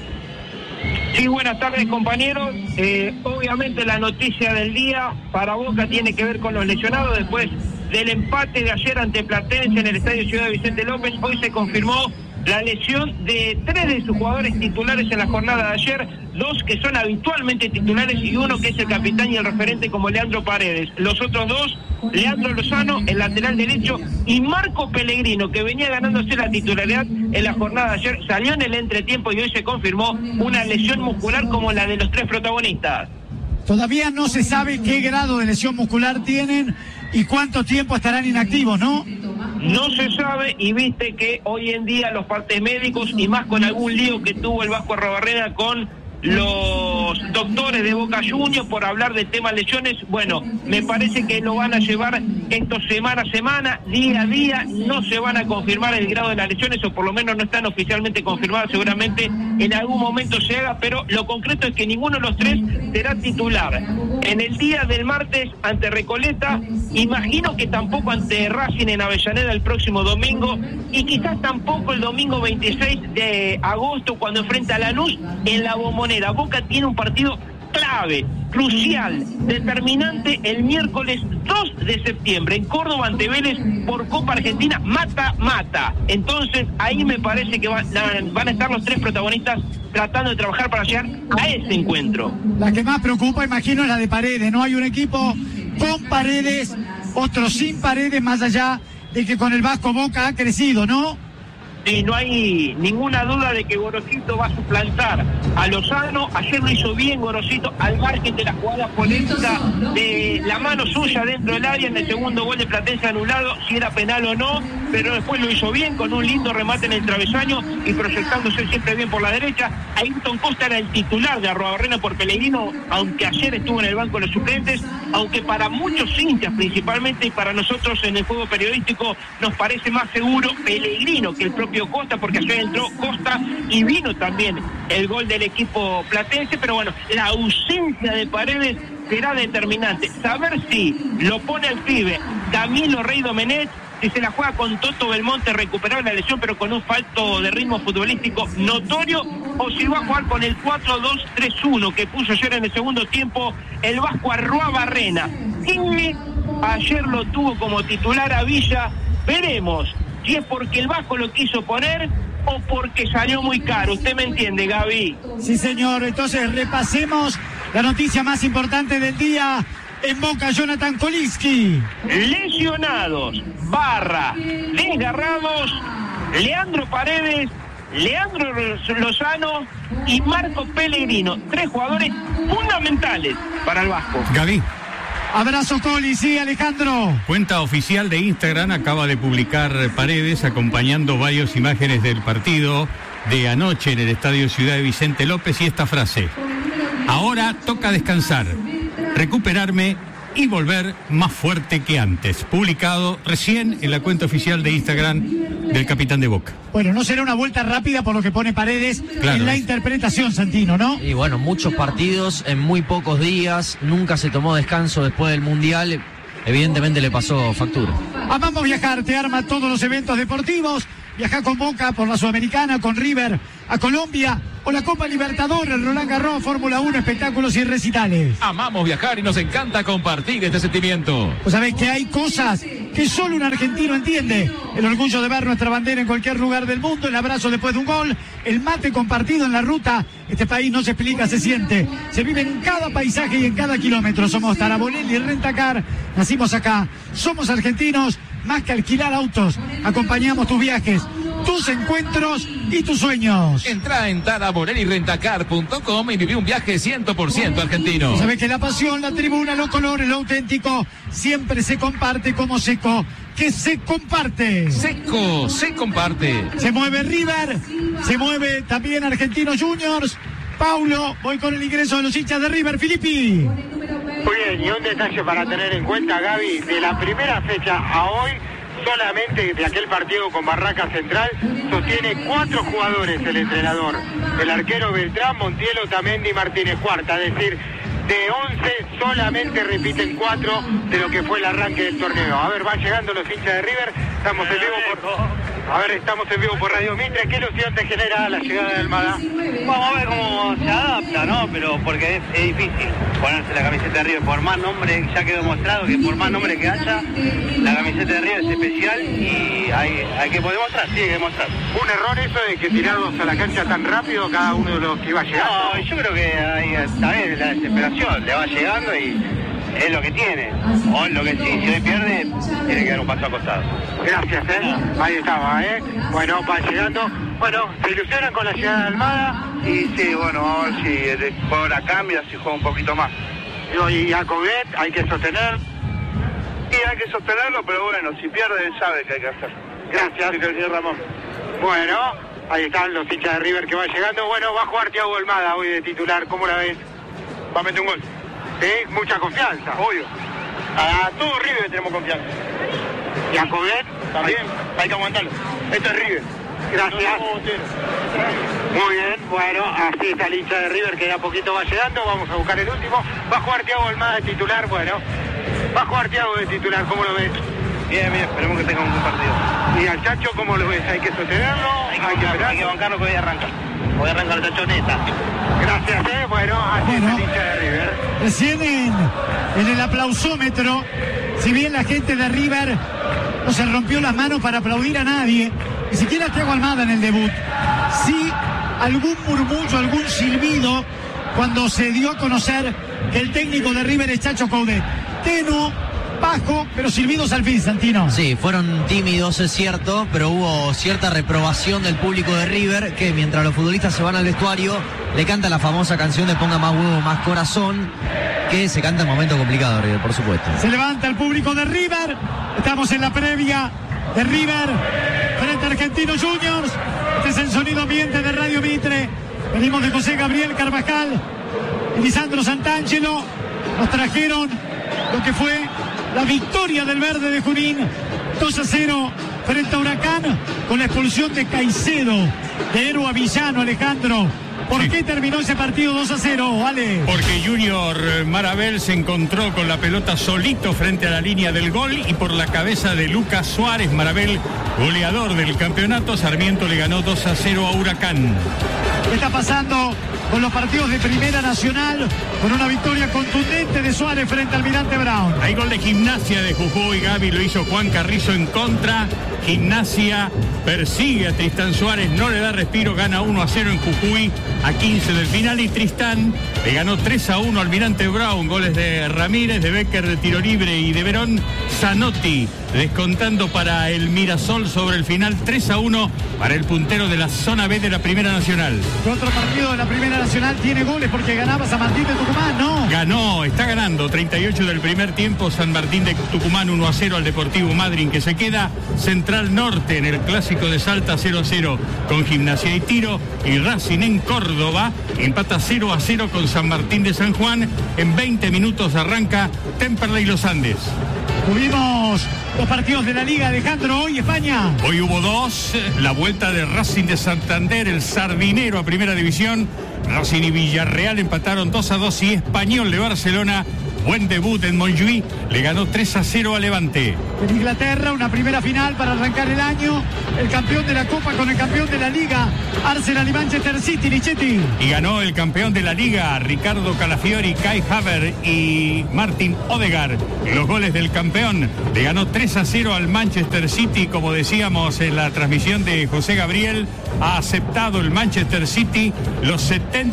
Sí, buenas tardes, compañeros. Obviamente la noticia del día para Boca tiene que ver con los lesionados. Después del empate de ayer ante Platense en el Estadio Ciudad Vicente López, hoy se confirmó la lesión de 3 de sus jugadores titulares en la jornada de ayer, 2 que son habitualmente titulares y 1 que es el capitán y el referente como Leandro Paredes. Los otros 2, Leandro Lozano, el lateral derecho, y Marco Pellegrino, que venía ganándose la titularidad en la jornada de ayer, salió en el entretiempo y hoy se confirmó una lesión muscular como la de los 3 protagonistas. Todavía no se sabe qué grado de lesión muscular tienen y cuánto tiempo estarán inactivos, ¿no? No se sabe, y viste que hoy en día los partes médicos, y más con algún lío que tuvo el Vasco Arrobarrena con los doctores de Boca Juniors por hablar de temas lesiones, bueno, me parece que lo van a llevar esto semana a semana, día a día. No se van a confirmar el grado de las lesiones, o por lo menos no están oficialmente confirmadas. Seguramente en algún momento se haga, pero lo concreto es que ninguno de los 3 será titular en el día del martes ante Recoleta, imagino que tampoco ante Racing en Avellaneda el próximo domingo, y quizás tampoco el domingo 26 de agosto cuando enfrenta a Lanús en la Bombonera. Boca tiene un partido clave, crucial, determinante el miércoles 2 de septiembre en Córdoba ante Vélez por Copa Argentina, mata. Entonces ahí me parece que van a estar los 3 protagonistas tratando de trabajar para llegar a ese encuentro. La que más preocupa, imagino, es la de Paredes. No hay un equipo con Paredes, otro sin Paredes, más allá de que con el Vasco Boca ha crecido, ¿no? Sí, no hay ninguna duda de que Gorosito va a suplantar a Lozano. Ayer lo hizo bien Gorosito, al margen de la jugada polémica de la mano suya dentro del área en el segundo gol de Platense anulado, si era penal o no, pero después lo hizo bien con un lindo remate en el travesaño y proyectándose siempre bien por la derecha. Ayrton Costa era el titular de Arrobarrena por Pellegrino, aunque ayer estuvo en el banco de los suplentes, aunque para muchos hinchas principalmente y para nosotros en el juego periodístico nos parece más seguro Pellegrino que el propio Costa, porque ayer entró Costa y vino también el gol del equipo platense, pero bueno, la ausencia de Paredes será determinante. Saber si lo pone al pibe Camilo Rey Domenech, si se la juega con Toto Belmonte recuperado la lesión pero con un falto de ritmo futbolístico notorio, o si va a jugar con el 4-2-3-1 que puso ayer en el segundo tiempo el Vasco Arrobarrena. Y ayer lo tuvo como titular a Villa. Veremos si es porque el Vasco lo quiso poner o porque salió muy caro. ¿Usted me entiende, Gaby? Sí, señor. Entonces repasemos la noticia más importante del día en Boca. Jonathan Kolinsky. Lesionados, desgarrados, Leandro Paredes, Leandro Lozano y Marco Pellegrino. 3 jugadores fundamentales para el Vasco. Gaby. Abrazo, Coli. Sí, Alejandro. Cuenta oficial de Instagram acaba de publicar Paredes acompañando varias imágenes del partido de anoche en el Estadio Ciudad de Vicente López y esta frase: ahora toca descansar, recuperarme y volver más fuerte que antes. Publicado recién en la cuenta oficial de Instagram del capitán de Boca. Bueno, no será una vuelta rápida por lo que pone Paredes en la interpretación, Santino, ¿no? Y bueno, muchos partidos en muy pocos días, nunca se tomó descanso después del Mundial, evidentemente le pasó factura. Amamos Viajar, te arma todos los eventos deportivos. Viajá con Boca por la Sudamericana, con River a Colombia o la Copa Libertadores, Roland Garros, Fórmula 1, espectáculos y recitales. Amamos viajar y nos encanta compartir este sentimiento. Pues sabés que hay cosas que solo un argentino entiende. El orgullo de ver nuestra bandera en cualquier lugar del mundo, el abrazo después de un gol, el mate compartido en la ruta. Este país no se explica, se siente. Se vive en cada paisaje y en cada kilómetro. Somos Taraborelli y Rentacar. Nacimos acá. Somos argentinos. Más que alquilar autos, acompañamos tus viajes, tus encuentros y tus sueños. Entra en taraborellirentacar.com y viví un viaje 100% argentino. Sabes que la pasión, la tribuna, los colores, lo auténtico, siempre se comparte como Seco, que se comparte. Seco, se comparte. Se mueve River, se mueve también Argentinos Juniors. Paulo, voy con el ingreso de los hinchas de River, Filippi. Muy bien, y un detalle para tener en cuenta, Gaby, de la primera fecha a hoy, solamente de aquel partido con Barraca Central, sostiene 4 jugadores el entrenador. El arquero Beltrán, Montiel, Otamendi y Martínez Cuarta, es decir, de 11 solamente repiten 4 de lo que fue el arranque del torneo. A ver, van llegando los hinchas de River, estamos en vivo por Radio Mitre. ¿Qué ilusión te genera la llegada de Almada? Vamos a ver cómo se adapta, ¿no? Pero porque es difícil ponerse la camiseta de River. Por más nombre, ya quedó demostrado que por más nombre que haya, la camiseta de River es especial y hay que poder demostrar, sí, hay que demostrar. ¿Un error eso de que tirarlos a la cancha tan rápido cada uno de los que iba llegando? No, yo creo que ahí está bien, la desesperación, le va llegando y es lo que tiene. O lo que sí, si hoy pierde, tiene que dar un paso al costado. Gracias, ahí estaba, Bueno, va llegando. Bueno, ¿se ilusionan con la llegada de Almada? Y sí, bueno, vamos a ver si el juego la cambia, si juega un poquito más. Y a Coudet hay que sostener. Y hay que sostenerlo, pero bueno, si pierde, él sabe qué hay que hacer. Gracias, Ramón. Bueno, ahí están los hinchas de River que van llegando. Bueno, va a jugar Thiago Almada hoy de titular. ¿Cómo la ves? Va a meter un gol. Sí, mucha confianza. Obvio. A todo River tenemos confianza. ¿Y a Coudet? También, hay que aguantarlo. Esto es River. Gracias. Muy bien, bueno, así está el hincha de River que de a poquito va llegando. Vamos a buscar el último. Va a jugar Thiago Almada de titular. Bueno, va a jugar Thiago de titular. ¿Cómo lo ves? Bien, esperemos que tenga un buen partido. ¿Y al Chacho cómo lo ves? ¿Hay que sostenerlo? Hay que bancarlo que hoy arranca. Hoy arranca el Chacho neta. Gracias, Bueno, así está el hincha de River. Recién en el aplausómetro, si bien la gente de River no se rompió las manos para aplaudir a nadie, ni siquiera Thiago Almada en el debut, sí algún murmullo, algún silbido cuando se dio a conocer que el técnico de River es Chacho Coudet. Tenue, bajo, pero silbidos al fin, Santino. Sí, fueron tímidos, es cierto, pero hubo cierta reprobación del público de River, que mientras los futbolistas se van al vestuario, le canta la famosa canción de Ponga más huevo, más corazón, que se canta en momentos complicados, River, por supuesto. Se levanta el público de River, estamos en la previa de River frente a Argentinos Juniors. Este es el sonido ambiente de Radio Mitre. Venimos de José Gabriel Carvajal y Lisandro Santangelo. Nos trajeron lo que fue la victoria del Verde de Junín, 2-0 frente a Huracán, con la expulsión de Caicedo, de Héroe Villano, Alejandro. ¿Por qué terminó ese partido 2-0, Ale? Porque Junior Marabel se encontró con la pelota solito frente a la línea del gol y por la cabeza de Lucas Suárez. Marabel, goleador del campeonato, Sarmiento le ganó 2-0 a Huracán. ¿Qué está pasando con los partidos de Primera Nacional? Con una victoria contundente de Suárez frente al Almirante Brown. Hay gol de Gimnasia de Jujuy, Gaby, lo hizo Juan Carrizo en contra. Gimnasia persigue a Tristán Suárez, no le da respiro, gana 1-0 en Jujuy a 15 del final y Tristán le ganó 3-1 al Almirante Brown, goles de Ramírez, de Becker de tiro libre y de Verón. Zanotti descontando para el Mirasol sobre el final, 3-1 para el puntero de la zona B de la Primera Nacional. Otro partido de la Primera Nacional tiene goles porque ganaba San Martín de Tucumán, ¿no? Ganó, está ganando 38 del primer tiempo San Martín de Tucumán 1-0 al Deportivo Madryn, que se queda. Central Norte en el Clásico de Salta 0-0 con Gimnasia y Tiro, y Racing en Córdoba empata 0-0 con San Martín de San Juan. En 20 minutos arranca Temperley Los Andes. Tuvimos 2 partidos de la Liga, Alejandro, hoy España. Hoy hubo 2, la vuelta de Racing de Santander, el Sardinero a Primera División. Racing y Villarreal empataron 2-2 y Español de Barcelona, buen debut en Montjuïc, le ganó 3-0 a Levante. En Inglaterra, una primera final para arrancar el año, el campeón de la Copa con el campeón de la Liga, Arsenal y Manchester City, Lichetti. Y ganó el campeón de la Liga, Ricardo Calafiori, Kai Havertz y Martin Odegaard. Los goles del campeón, le ganó 3-0 al Manchester City, como decíamos en la transmisión de José Gabriel. Ha aceptado el Manchester City los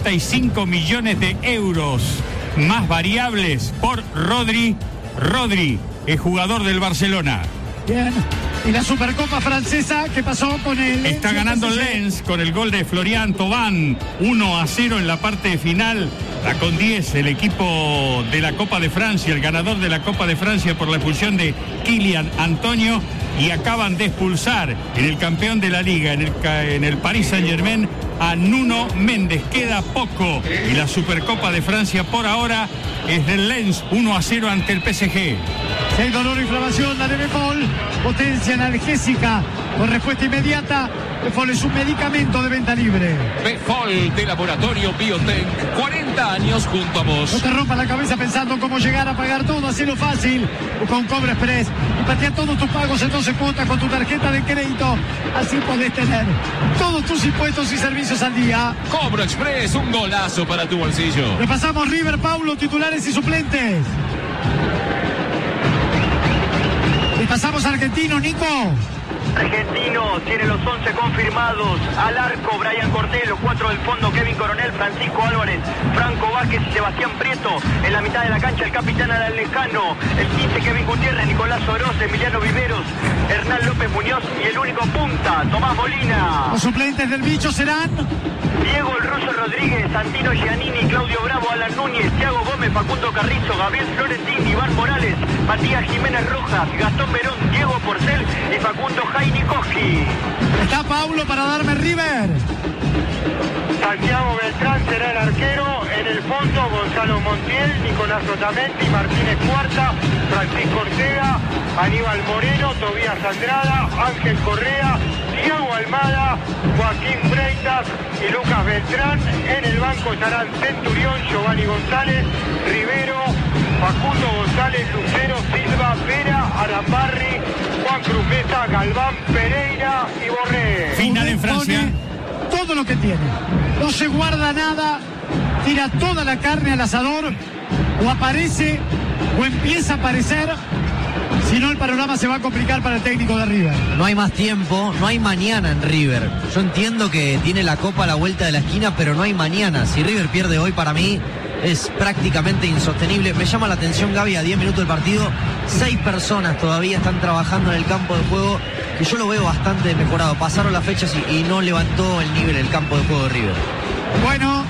75 millones de euros más variables por Rodri. Rodri, el jugador del Barcelona. Bien. Y la Supercopa francesa, ¿qué pasó con el Lens? Está ganando Lens con el gol de Florian Thauvin, 1-0 en la parte final. La con 10, el equipo de la Copa de Francia, el ganador de la Copa de Francia por la expulsión de Kylian Antonio. Y acaban de expulsar en el campeón de la Liga, en el Paris Saint-Germain, a Nuno Méndez. Queda poco y la Supercopa de Francia por ahora es del Lens, 1-0 ante el PSG. Si hay dolor o inflamación, dale Befol, potencia analgésica con respuesta inmediata. Befol es un medicamento de venta libre. Befol de Laboratorio Biotech, 40 años junto a vos. No te rompas la cabeza pensando cómo llegar a pagar todo, hacelo fácil con Cobra Express y patea todos tus pagos en 12 cuotas con tu tarjeta de crédito. Así podés tener todos tus impuestos y servicios al día. Cobra Express, un golazo para tu bolsillo. Repasamos River, Paulo, titulares y suplentes. Repasamos Argentino, Nico. Argentino tiene los 11 confirmados. Al arco, Brian Cortés. Los 4 del fondo, Kevin Coronel, Francisco Álvarez, Franco Vázquez y Sebastián Prieto. En la mitad de la cancha, el capitán Alan Lejano. El 15, Kevin Gutiérrez, Nicolás Oroz, Emiliano Viveros, Hernán López Muñoz. Y el único punta, Tomás Molina. Los suplentes del bicho serán Diego El Ruso Rodríguez, Santino Giannini, Claudio Bravo, Alan Núñez, Thiago Gómez, Facundo Carrizo, Gabriel Florentín, Iván Morales, Matías Jiménez Rojas, Gastón Verón, Diego Porcel y Facundo Jaime Koski. Está Paulo para darme River. Santiago Beltrán será el arquero. En el fondo, Gonzalo Montiel, Nicolás Otamendi, Martínez Cuarta, Francisco Ortega, Aníbal Moreno, Tobías Andrada, Ángel Correa, Thiago Almada, Joaquín Freitas y Lucas Beltrán. En el banco estarán Centurión, Giovanni González, Rivero, Facundo González, Lucero, Silva, Vera, Araparri, Juan Cruz Mesa, Galván, Pereira y Borré. Final en Francia. Todo lo que tiene. No se guarda nada, tira toda la carne al asador, o aparece o empieza a aparecer. Si no, el panorama se va a complicar para el técnico de River. No hay más tiempo, no hay mañana en River. Yo entiendo que tiene la Copa a la vuelta de la esquina, pero no hay mañana. Si River pierde hoy, para mí es prácticamente insostenible. Me llama la atención, Gaby, a 10 minutos del partido, 6 personas todavía están trabajando en el campo de juego, que yo lo veo bastante mejorado. Pasaron las fechas y no levantó el nivel el campo de juego de River. Bueno,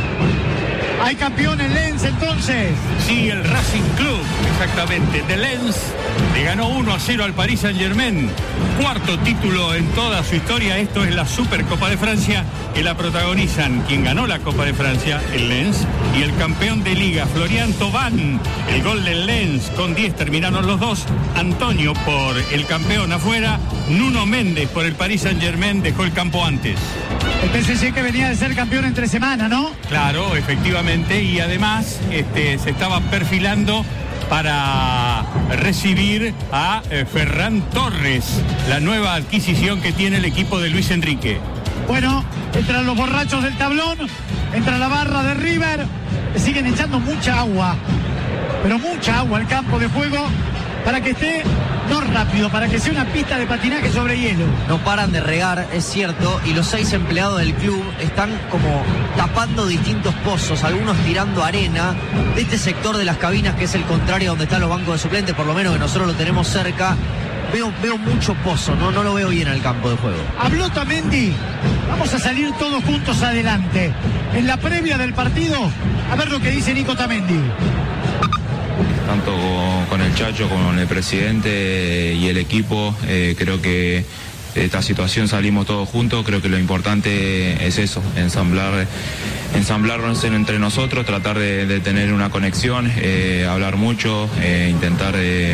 hay campeón en Lens entonces. Sí, el Racing Club, exactamente. De Lens le ganó 1-0 al Paris Saint-Germain. 4º título en toda su historia. Esto es la Supercopa de Francia, que la protagonizan quien ganó la Copa de Francia, el Lens, y el campeón de Liga, Florian Thauvin. El gol del Lens con 10 terminaron los dos. Antonio por el campeón afuera. Nuno Méndez por el Paris Saint-Germain dejó el campo antes. El PSG que venía de ser campeón entre semana, ¿no? Claro, efectivamente, y además se estaba perfilando para recibir a Ferran Torres, la nueva adquisición que tiene el equipo de Luis Enrique. Bueno, entran los borrachos del tablón, entra la barra de River, le siguen echando mucha agua, pero mucha agua al campo de juego para que esté, no rápido, para que sea una pista de patinaje sobre hielo. No paran de regar, es cierto, y los 6 empleados del club están como tapando distintos pozos, algunos tirando arena de este sector de las cabinas, que es el contrario a donde están los bancos de suplentes, por lo menos que nosotros lo tenemos cerca. veo mucho pozo, no lo veo bien al campo de juego. Habló Otamendi, vamos a salir todos juntos adelante. En la previa del partido, a ver lo que dice Nico Otamendi. Tanto con el Chacho, con el presidente y el equipo, creo que de esta situación salimos todos juntos. Creo que lo importante es eso, ensamblarnos entre nosotros, tratar de tener una conexión, hablar mucho, intentar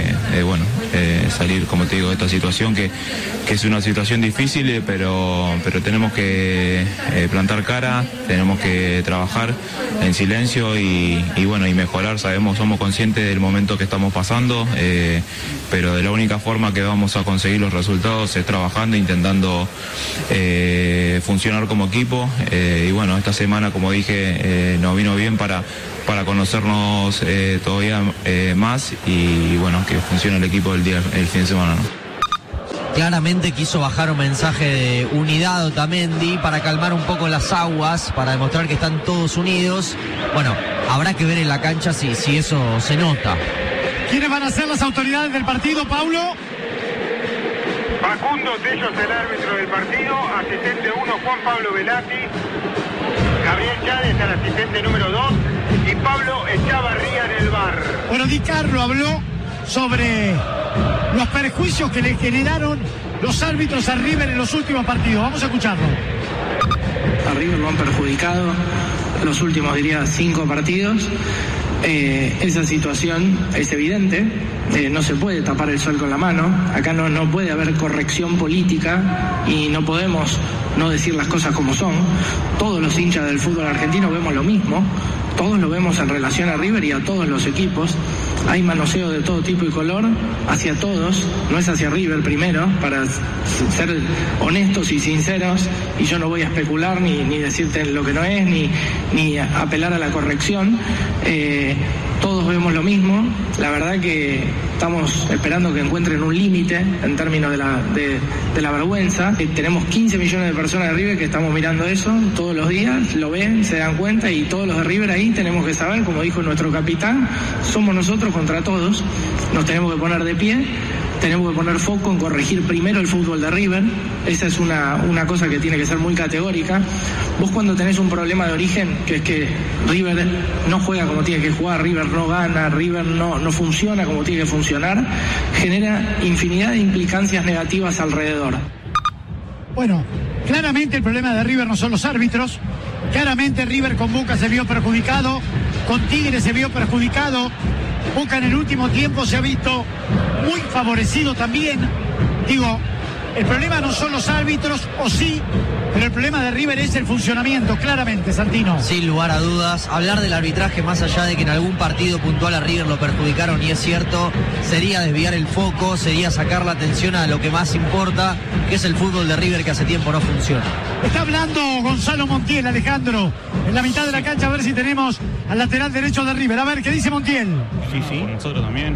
salir, como te digo, de esta situación que es una situación difícil, pero tenemos que plantar cara, tenemos que trabajar en silencio y mejorar. Somos conscientes del momento que estamos pasando, pero de la única forma que vamos a conseguir los resultados es trabajando, intentando funcionar como equipo. Esta semana, como dije, nos vino bien para conocernos todavía más y que funcione el equipo el fin de semana, ¿no? Claramente quiso bajar un mensaje de unidad Otamendi para calmar un poco las aguas, para demostrar que están todos unidos. Bueno, habrá que ver en la cancha si eso se nota. ¿Quiénes van a ser las autoridades del partido, Paulo? Facundo Tello es el árbitro del partido, asistente 1 Juan Pablo Velati, Gabriel Chávez el asistente número 2 y Pablo Echavarría en el bar. Bueno, Di Carlo habló sobre los perjuicios que le generaron los árbitros a River en los últimos partidos. Vamos a escucharlo. A River lo han perjudicado los últimos, 5 partidos. Esa situación es evidente, no se puede tapar el sol con la mano, acá no puede haber corrección política y no podemos no decir las cosas como son. Todos los hinchas del fútbol argentino vemos lo mismo, todos lo vemos en relación a River y a todos los equipos. Hay manoseo de todo tipo y color hacia todos, no es hacia River primero, para ser honestos y sinceros, y yo no voy a especular ni decirte lo que no es, ni apelar a la corrección. Todos vemos lo mismo. La verdad que estamos esperando que encuentren un límite en términos de la vergüenza. Tenemos 15 millones de personas de River que estamos mirando eso todos los días, lo ven, se dan cuenta, y todos los de River ahí tenemos que saber, como dijo nuestro capitán, somos nosotros contra todos. Nos tenemos que poner de pie, tenemos que poner foco en corregir primero el fútbol de River. Esa es una cosa que tiene que ser muy categórica. Vos cuando tenés un problema de origen, que es que River no juega como tiene que jugar, River no gana, River no funciona como tiene que funcionar, genera infinidad de implicancias negativas alrededor. Bueno, claramente el problema de River no son los árbitros. Claramente River con Boca se vio perjudicado, con Tigre se vio perjudicado. Boca en el último tiempo se ha visto muy favorecido también. Digo, el problema no son los árbitros, o sí, pero el problema de River es el funcionamiento, claramente, Santino. Sin lugar a dudas, hablar del arbitraje, más allá de que en algún partido puntual a River lo perjudicaron, y es cierto, sería desviar el foco, sería sacar la atención a lo que más importa, que es el fútbol de River, que hace tiempo no funciona. Está hablando Gonzalo Montiel, Alejandro, en la mitad de la cancha, a ver si tenemos al lateral derecho de River. A ver, ¿qué dice Montiel? Sí, nosotros también.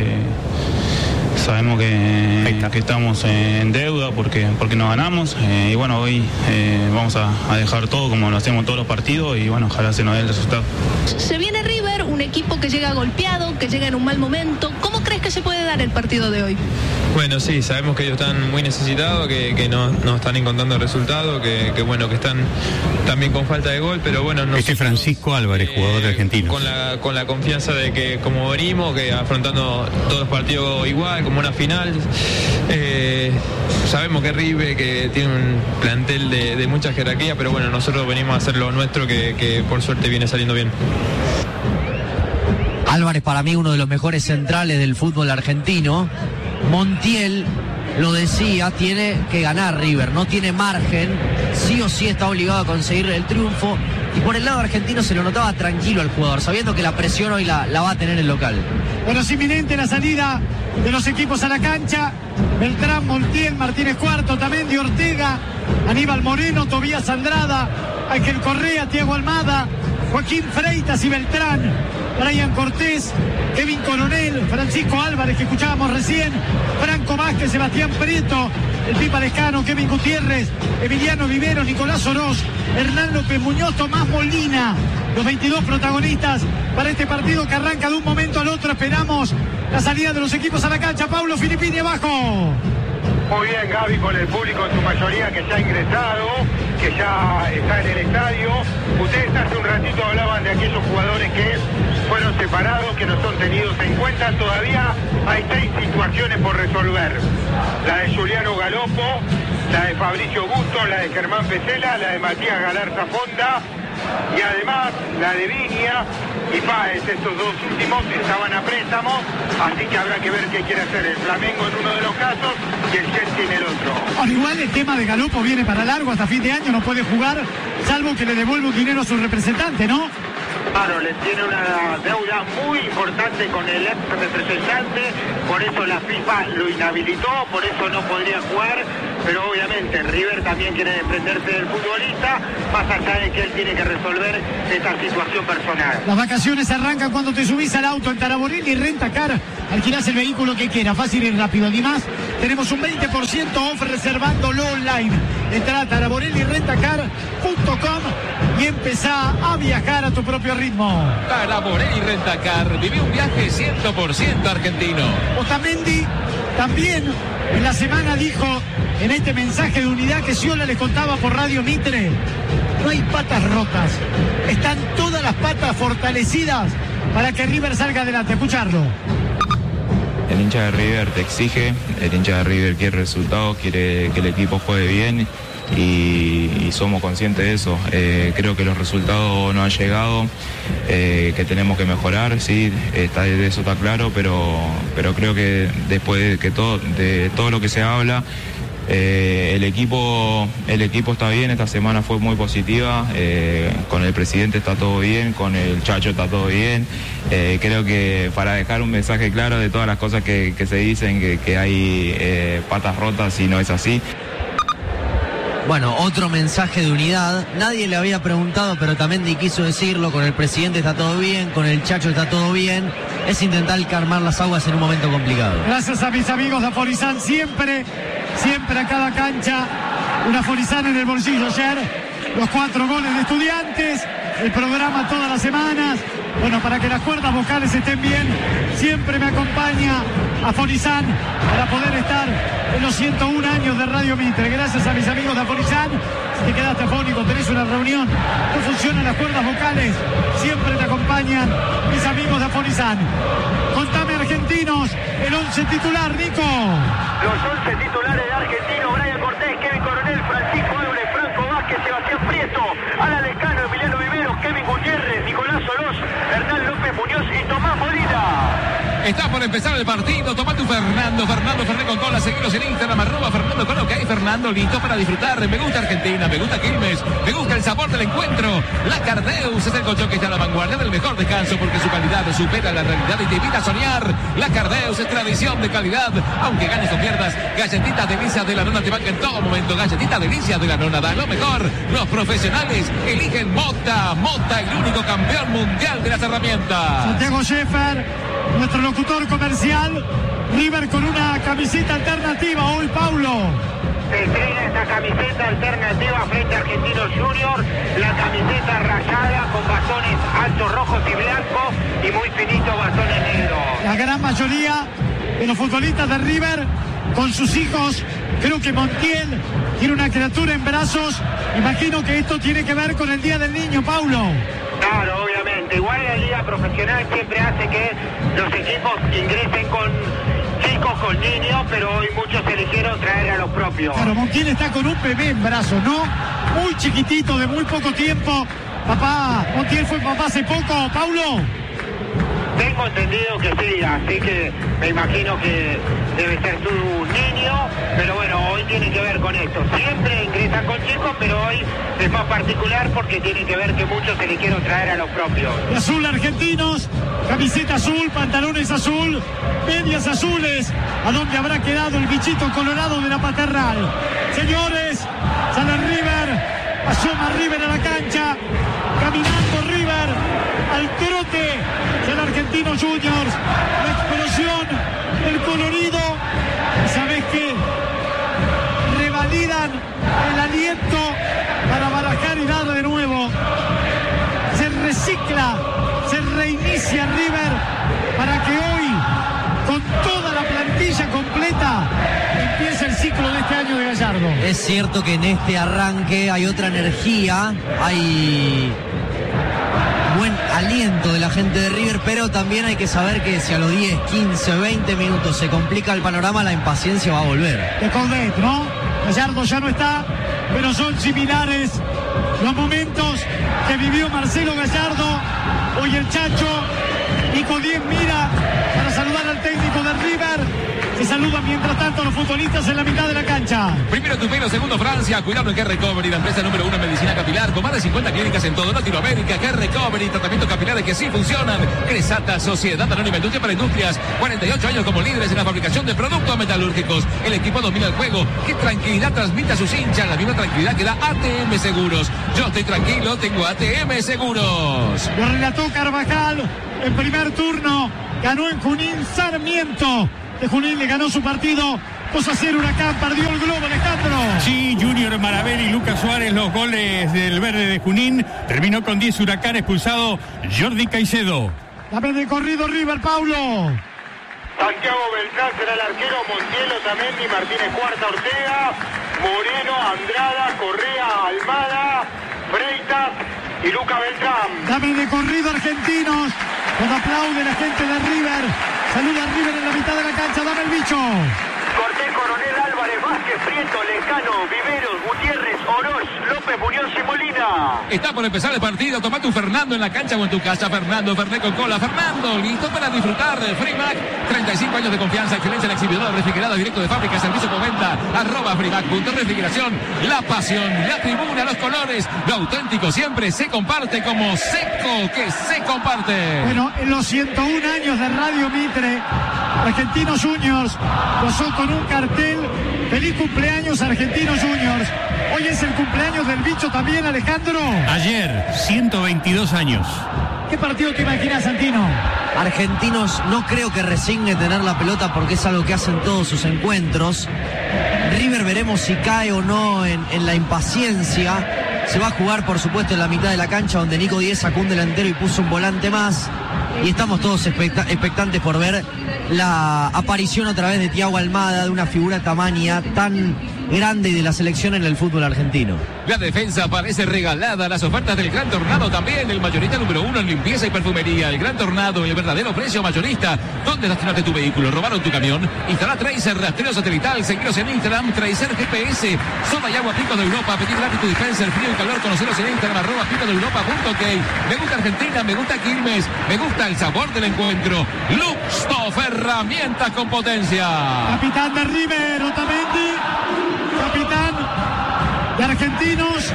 Sabemos que estamos en deuda porque no ganamos, y bueno, hoy vamos a dejar todo como lo hacemos todos los partidos, y bueno, ojalá se nos dé el resultado. Se viene River, un equipo que llega golpeado, que llega en un mal momento. ¿Cómo crees que se puede dar el partido de hoy? Bueno, sí, sabemos que ellos están muy necesitados, que no están encontrando el resultado, que están también con falta de gol, pero bueno... Francisco Álvarez, jugador argentino. Con la confianza de que como venimos, que afrontando todos los partidos igual, como una final, sabemos que River, que tiene un plantel de mucha jerarquía, pero bueno, nosotros venimos a hacer lo nuestro, que por suerte viene saliendo bien. Álvarez, para mí, uno de los mejores centrales del fútbol argentino. Montiel lo decía, tiene que ganar River, no tiene margen, sí o sí está obligado a conseguir el triunfo, y por el lado argentino se lo notaba tranquilo al jugador, sabiendo que la presión hoy la va a tener el local. Bueno, es inminente la salida de los equipos a la cancha. Beltrán, Montiel, Martínez Cuarto, Otamendi, Ortega, Aníbal Moreno, Tobías Andrada, Ángel Correa, Thiago Almada, Joaquín Freitas y Beltrán, Brian Cortés, Kevin Coronel, Francisco Álvarez, que escuchábamos recién, Franco Vázquez, Sebastián Prieto, el Pipa Lescano, Kevin Gutiérrez, Emiliano Viveros, Nicolás Oroz, Hernán López Muñoz, Tomás Molina, los 22 protagonistas para este partido que arranca de un momento al otro. Esperamos la salida de los equipos a la cancha. Paulo Filippini abajo. Muy bien, Gaby, con el público en su mayoría que ya ha ingresado, que ya está en el estadio. Ustedes hace un ratito hablaban de aquellos jugadores que fueron separados, que no son tenidos en cuenta. Todavía hay 6 situaciones por resolver. La de Juliano Galopo, la de Fabricio Busto, la de Germán Pesela, la de Matías Galarza Fonda y además la de Viña y Páez. Estos 2 últimos estaban a préstamo, así que habrá que ver qué quiere hacer el Flamengo en uno de los casos y el Chelsea en el otro. Al igual el tema de Galopo viene para largo, hasta fin de año no puede jugar, salvo que le devuelva un dinero a su representante, ¿no? Claro, le tiene una deuda muy importante con el ex representante, por eso la FIFA lo inhabilitó, por eso no podría jugar, pero obviamente River también quiere desprenderse del futbolista, más allá de que él tiene que resolver esta situación personal. Las vacaciones arrancan cuando te subís al auto en Taraborelli y Rentacar, alquilás el vehículo que quieras, fácil y rápido. Además, tenemos un 20% off reservándolo online. Entrá a taraborellirentacar.com y empezá a viajar a tu propio ritmo. Taraborelli Rentacar, viví un viaje 100% argentino. Otamendi también en la semana dijo en este mensaje de unidad que Sciolà le contaba por Radio Mitre: no hay patas rotas, están todas las patas fortalecidas para que River salga adelante. Escucharlo. El hincha de River te exige, el hincha de River quiere resultados, quiere que el equipo juegue bien y somos conscientes de eso. Creo que los resultados no han llegado, que tenemos que mejorar, sí, de eso está claro, pero creo que después de todo lo que se habla, el equipo está bien. Esta semana fue muy positiva, con el presidente está todo bien, con el Chacho está todo bien. Creo que para dejar un mensaje claro de todas las cosas que se dicen, que hay patas rotas, y no es así. Bueno, otro mensaje de unidad. Nadie le había preguntado, pero también quiso decirlo. Con el presidente está todo bien, con el Chacho está todo bien. Es intentar calmar las aguas en un momento complicado. Gracias a mis amigos de Aforizán, siempre a cada cancha un Aforizán en el bolsillo. Ayer los 4 goles de Estudiantes, el programa todas las semanas. Bueno, para que las cuerdas vocales estén bien, siempre me acompaña Aforizán para poder estar en los 101 años de Radio Mitre. Gracias a mis amigos de Aforizán. Si te quedaste afónico, tenés una reunión, no funcionan las cuerdas vocales, siempre te acompañan mis amigos de Aforizán. Contame, argentinos, el 11 titular, Nico. Los 11 titulares de Argentino: Brian Cortés, Kevin Coronel, Francisco Álvarez, Franco Vázquez, Sebastián Prieto, Alan Lescano, Emiliano Viveros, Kevin Gutiérrez, Nicolás Solós, Hernán López Muñoz y Tomás Molina. Está por empezar el partido. Toma tu Fernando Fernández con cola. Seguiros en Instagram, @Fernando con OK. Fernando, listo para disfrutar. Me gusta Argentina, me gusta Quilmes, me gusta el sabor del encuentro. La Cardeus es el colchón que está a la vanguardia del mejor descanso, porque su calidad supera la realidad y te invita a soñar. La Cardeus es tradición de calidad. Aunque ganes o pierdas, galletitas delicias de la nona te banca en todo momento. Galletitas delicias de la nona da lo mejor. Los profesionales eligen Mota, el único campeón mundial de las herramientas. Santiago Scheffer, nuestro locutor comercial. River con una camiseta alternativa hoy, Paulo. Se estrena esta camiseta alternativa frente a Argentinos Junior, la camiseta rayada con bastones altos rojos y blancos y muy finitos bastones negros. La gran mayoría de los futbolistas de River con sus hijos. Creo que Montiel tiene una criatura en brazos. Imagino que esto tiene que ver con el Día del Niño, Paulo. Claro, obviamente. Igual la liga profesional siempre hace que los equipos ingresen con chicos, con niños, pero hoy muchos eligieron traer a los propios. Claro, Montiel está con un bebé en brazos, ¿no? Muy chiquitito, de muy poco tiempo. Montiel fue papá hace poco, Paulo. Tengo entendido que sí, así que me imagino que debe ser su niño, pero bueno, hoy tiene que ver con esto. Siempre ingresan con chicos, pero hoy es más particular porque tiene que ver que muchos eligieron traer a los propios. De azul, Argentinos, camiseta azul, pantalones azul, medias azules, a donde habrá quedado el bichito colorado de la paternal. Señores, sale River, asoma River a la cancha, caminando River al trote del Argentinos Juniors, la explosión, el colorido. ¿Y sabés qué? Revalidan el aliento para barajar y dar de nuevo. Se recicla, se reinicia noticia River para que hoy, con toda la plantilla completa, empiece el ciclo de este año de Gallardo. Es cierto que en este arranque hay otra energía, hay buen aliento de la gente de River, pero también hay que saber que si a los 10, 15, 20 minutos se complica el panorama, la impaciencia va a volver. De Coudet, ¿no? Gallardo ya no está, pero son similares los momentos que vivió Marcelo Gallardo. Hoy el Chacho, Nico Diez mira para saludar al técnico de River. Se saludan mientras tanto los futbolistas en la mitad de la cancha. Primero Tupelo, segundo Francia. Cuidado en Care Recovery, la empresa número 1 en medicina capilar, con más de 50 clínicas en toda Latinoamérica. Care Recovery, tratamientos capilares que sí funcionan. Cresata, Sociedad Anónima Industria para Industrias. 48 años como líderes en la fabricación de productos metalúrgicos. El equipo domina el juego. ¿Qué tranquilidad transmite a sus hinchas? La misma tranquilidad que da ATM Seguros. Yo estoy tranquilo, tengo ATM Seguros. Lo relató Carvajal en primer turno. Ganó en Junín Sarmiento. De Junín le ganó su partido 2-0 Huracán, perdió el globo, Alejandro. Sí, Junior Marabel y Lucas Suárez, los goles del verde de Junín. Terminó con 10 Huracán, expulsado Jordi Caicedo. Dame de corrido River, Paulo. Santiago Beltrán será el arquero, Montiel, Otamendi, Martínez Cuarta, Ortega, Moreno, Andrada, Correa, Almada, Freitas y Luca Beltrán. Dame de corrido argentinos. Cuando aplaude la gente de River. Saluda a River en la mitad de la cancha. Dame el bicho. Cortés, Coronel, Álvarez, Vázquez, Prieto, Lescano, Viveros, Gutiérrez, Oroz, López, Muñoz y Molina. Está por empezar el partido. Tomate un Fernando en la cancha o en tu casa. Fernando, Fernet con cola. Fernando, listo para disfrutar. Freemac, 35 años de confianza, excelencia en la exhibidora refrigerada directo de fábrica, servicio por venta. @Freemac.refrigeración. La pasión, la tribuna, los colores. Lo auténtico siempre se comparte como Seco, que se comparte. Bueno, en los 101 años de Radio Mitre, Argentinos Juniors gozó con un cartel. Feliz cumpleaños Argentinos Juniors. Hoy es el cumpleaños del bicho también, Alejandro. Ayer, 122 años. ¿Qué partido te imaginas, Santino? Argentinos no creo que resigne tener la pelota porque es algo que hacen todos sus encuentros. River veremos si cae o no en la impaciencia. Se va a jugar, por supuesto, en la mitad de la cancha, donde Nico Diez sacó un delantero y puso un volante más. Y estamos todos expectantes por ver la aparición a través de Thiago Almada, de una figura tamaña tan grande de la selección en el fútbol argentino. La defensa parece regalada. Las ofertas del Gran Tornado también. El mayorista número 1 en limpieza y perfumería. El Gran Tornado, el verdadero precio mayorista. ¿Dónde estacionaste tu vehículo? ¿Robaron tu camión? Instala Tracer, rastreo satelital. Seguiros en Instagram, Tracer GPS. Soda y agua Pico de Europa. Pedir gratis tu dispenser, frío y calor. Conoceros en Instagram, @picodeuropa.ok. Me gusta Argentina, me gusta Quilmes. Me gusta el sabor del encuentro. Luxtoff, herramientas con potencia. Capitán de River, Otamendi. Capitán de Argentinos.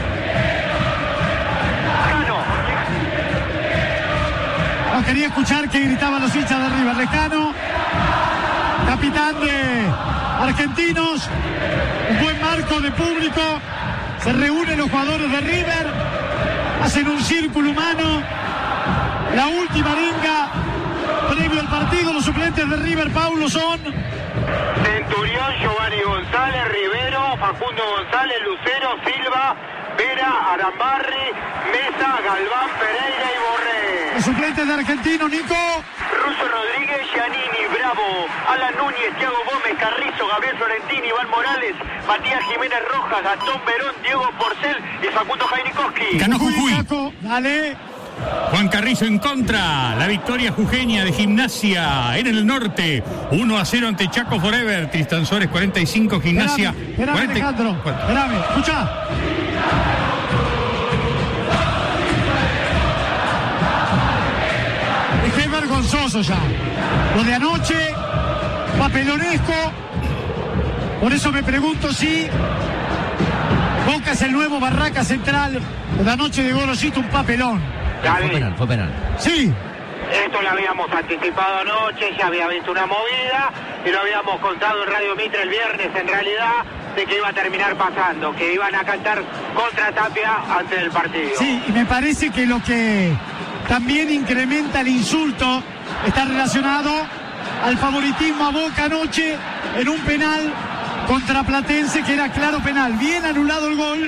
No quería escuchar que gritaban los hinchas de River. Lescano, capitán de Argentinos. Un buen marco de público. Se reúnen los jugadores de River. Hacen un círculo humano. La última arenga previo al partido. Los suplentes de River, Paulo, son Centurión, Giovanni González, Rivero, Facundo González, Lucero, Silva, Vera, Arambarri, Mesa, Galván, Pereira y Borré. los suplentes de Argentinos, Nico. Russo Rodríguez, Giannini, Bravo, Alan Núñez, Thiago Gómez, Carrizo, Gabriel Florentini, Iván Morales, Matías Jiménez Rojas, Gastón Verón, Diego Porcel y Facundo Jainikowski. Ganó Jujuy. Dale. Juan Carrizo en contra. La victoria jujeña de Gimnasia en el norte. 1-0 ante Chaco Forever. Tristan Suárez 45, Gimnasia. Espérame, Alejandro. Espérame, escucha. Es vergonzoso ya. Lo de anoche, papelonesco. Por eso me pregunto si Boca es el nuevo Barraca Central. Lo de anoche de Gorosito, un papelón. Fue penal. Sí. Esto lo habíamos anticipado anoche, ya había visto una movida y lo habíamos contado en Radio Mitre el viernes en realidad, de que iba a terminar pasando, que iban a cantar contra Tapia antes del partido. Sí, y me parece que lo que también incrementa el insulto está relacionado al favoritismo a Boca anoche en un penal contra Platense, que era claro penal. Bien anulado el gol,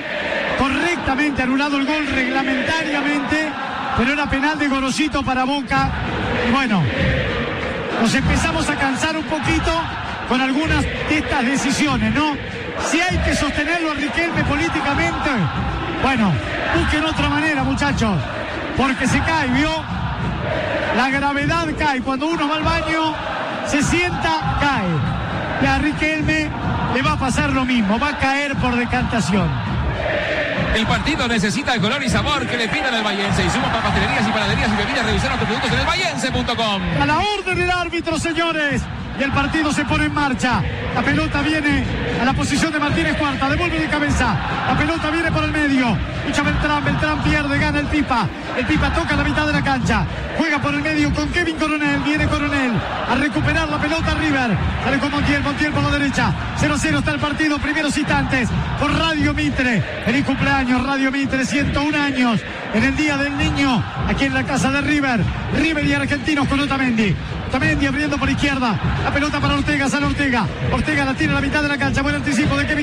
correctamente anulado el gol reglamentariamente, pero era penal de Gorosito para Boca Y bueno, nos empezamos a cansar un poquito con algunas de estas decisiones, ¿no? Si hay que sostenerlo a Riquelme políticamente, bueno, busquen otra manera, muchachos, porque se cae, ¿vio? La gravedad cae. Cuando uno va al baño, se sienta, cae. Y a Riquelme le va a pasar lo mismo, va a caer por decantación. El partido necesita el color y sabor que le pidan al Vallense. Y suma para pastelerías y panaderías y bebidas. Revisar nuestros productos en elvallense.com. A la orden del árbitro, señores. Y el partido se pone en marcha. La pelota viene a la posición de Martínez Cuarta. Devuelve de cabeza. La pelota viene por el medio. Lucha Beltrán. Beltrán pierde. Gana el Pipa. El Pipa toca la mitad de la cancha. Juega por el medio con Kevin Coronel. Viene Coronel a recuperar la pelota River. Sale con Montiel. Montiel por la derecha. 0-0 está el partido. Primeros instantes por Radio Mitre. Feliz cumpleaños Radio Mitre. 101 años en el Día del Niño. Aquí en la casa de River. River y Argentinos con Otamendi. Otamendi abriendo por izquierda. La pelota para Ortega. Sale Ortega. Ortega la tiene a la mitad de la cancha. Buen anticipo de Kevin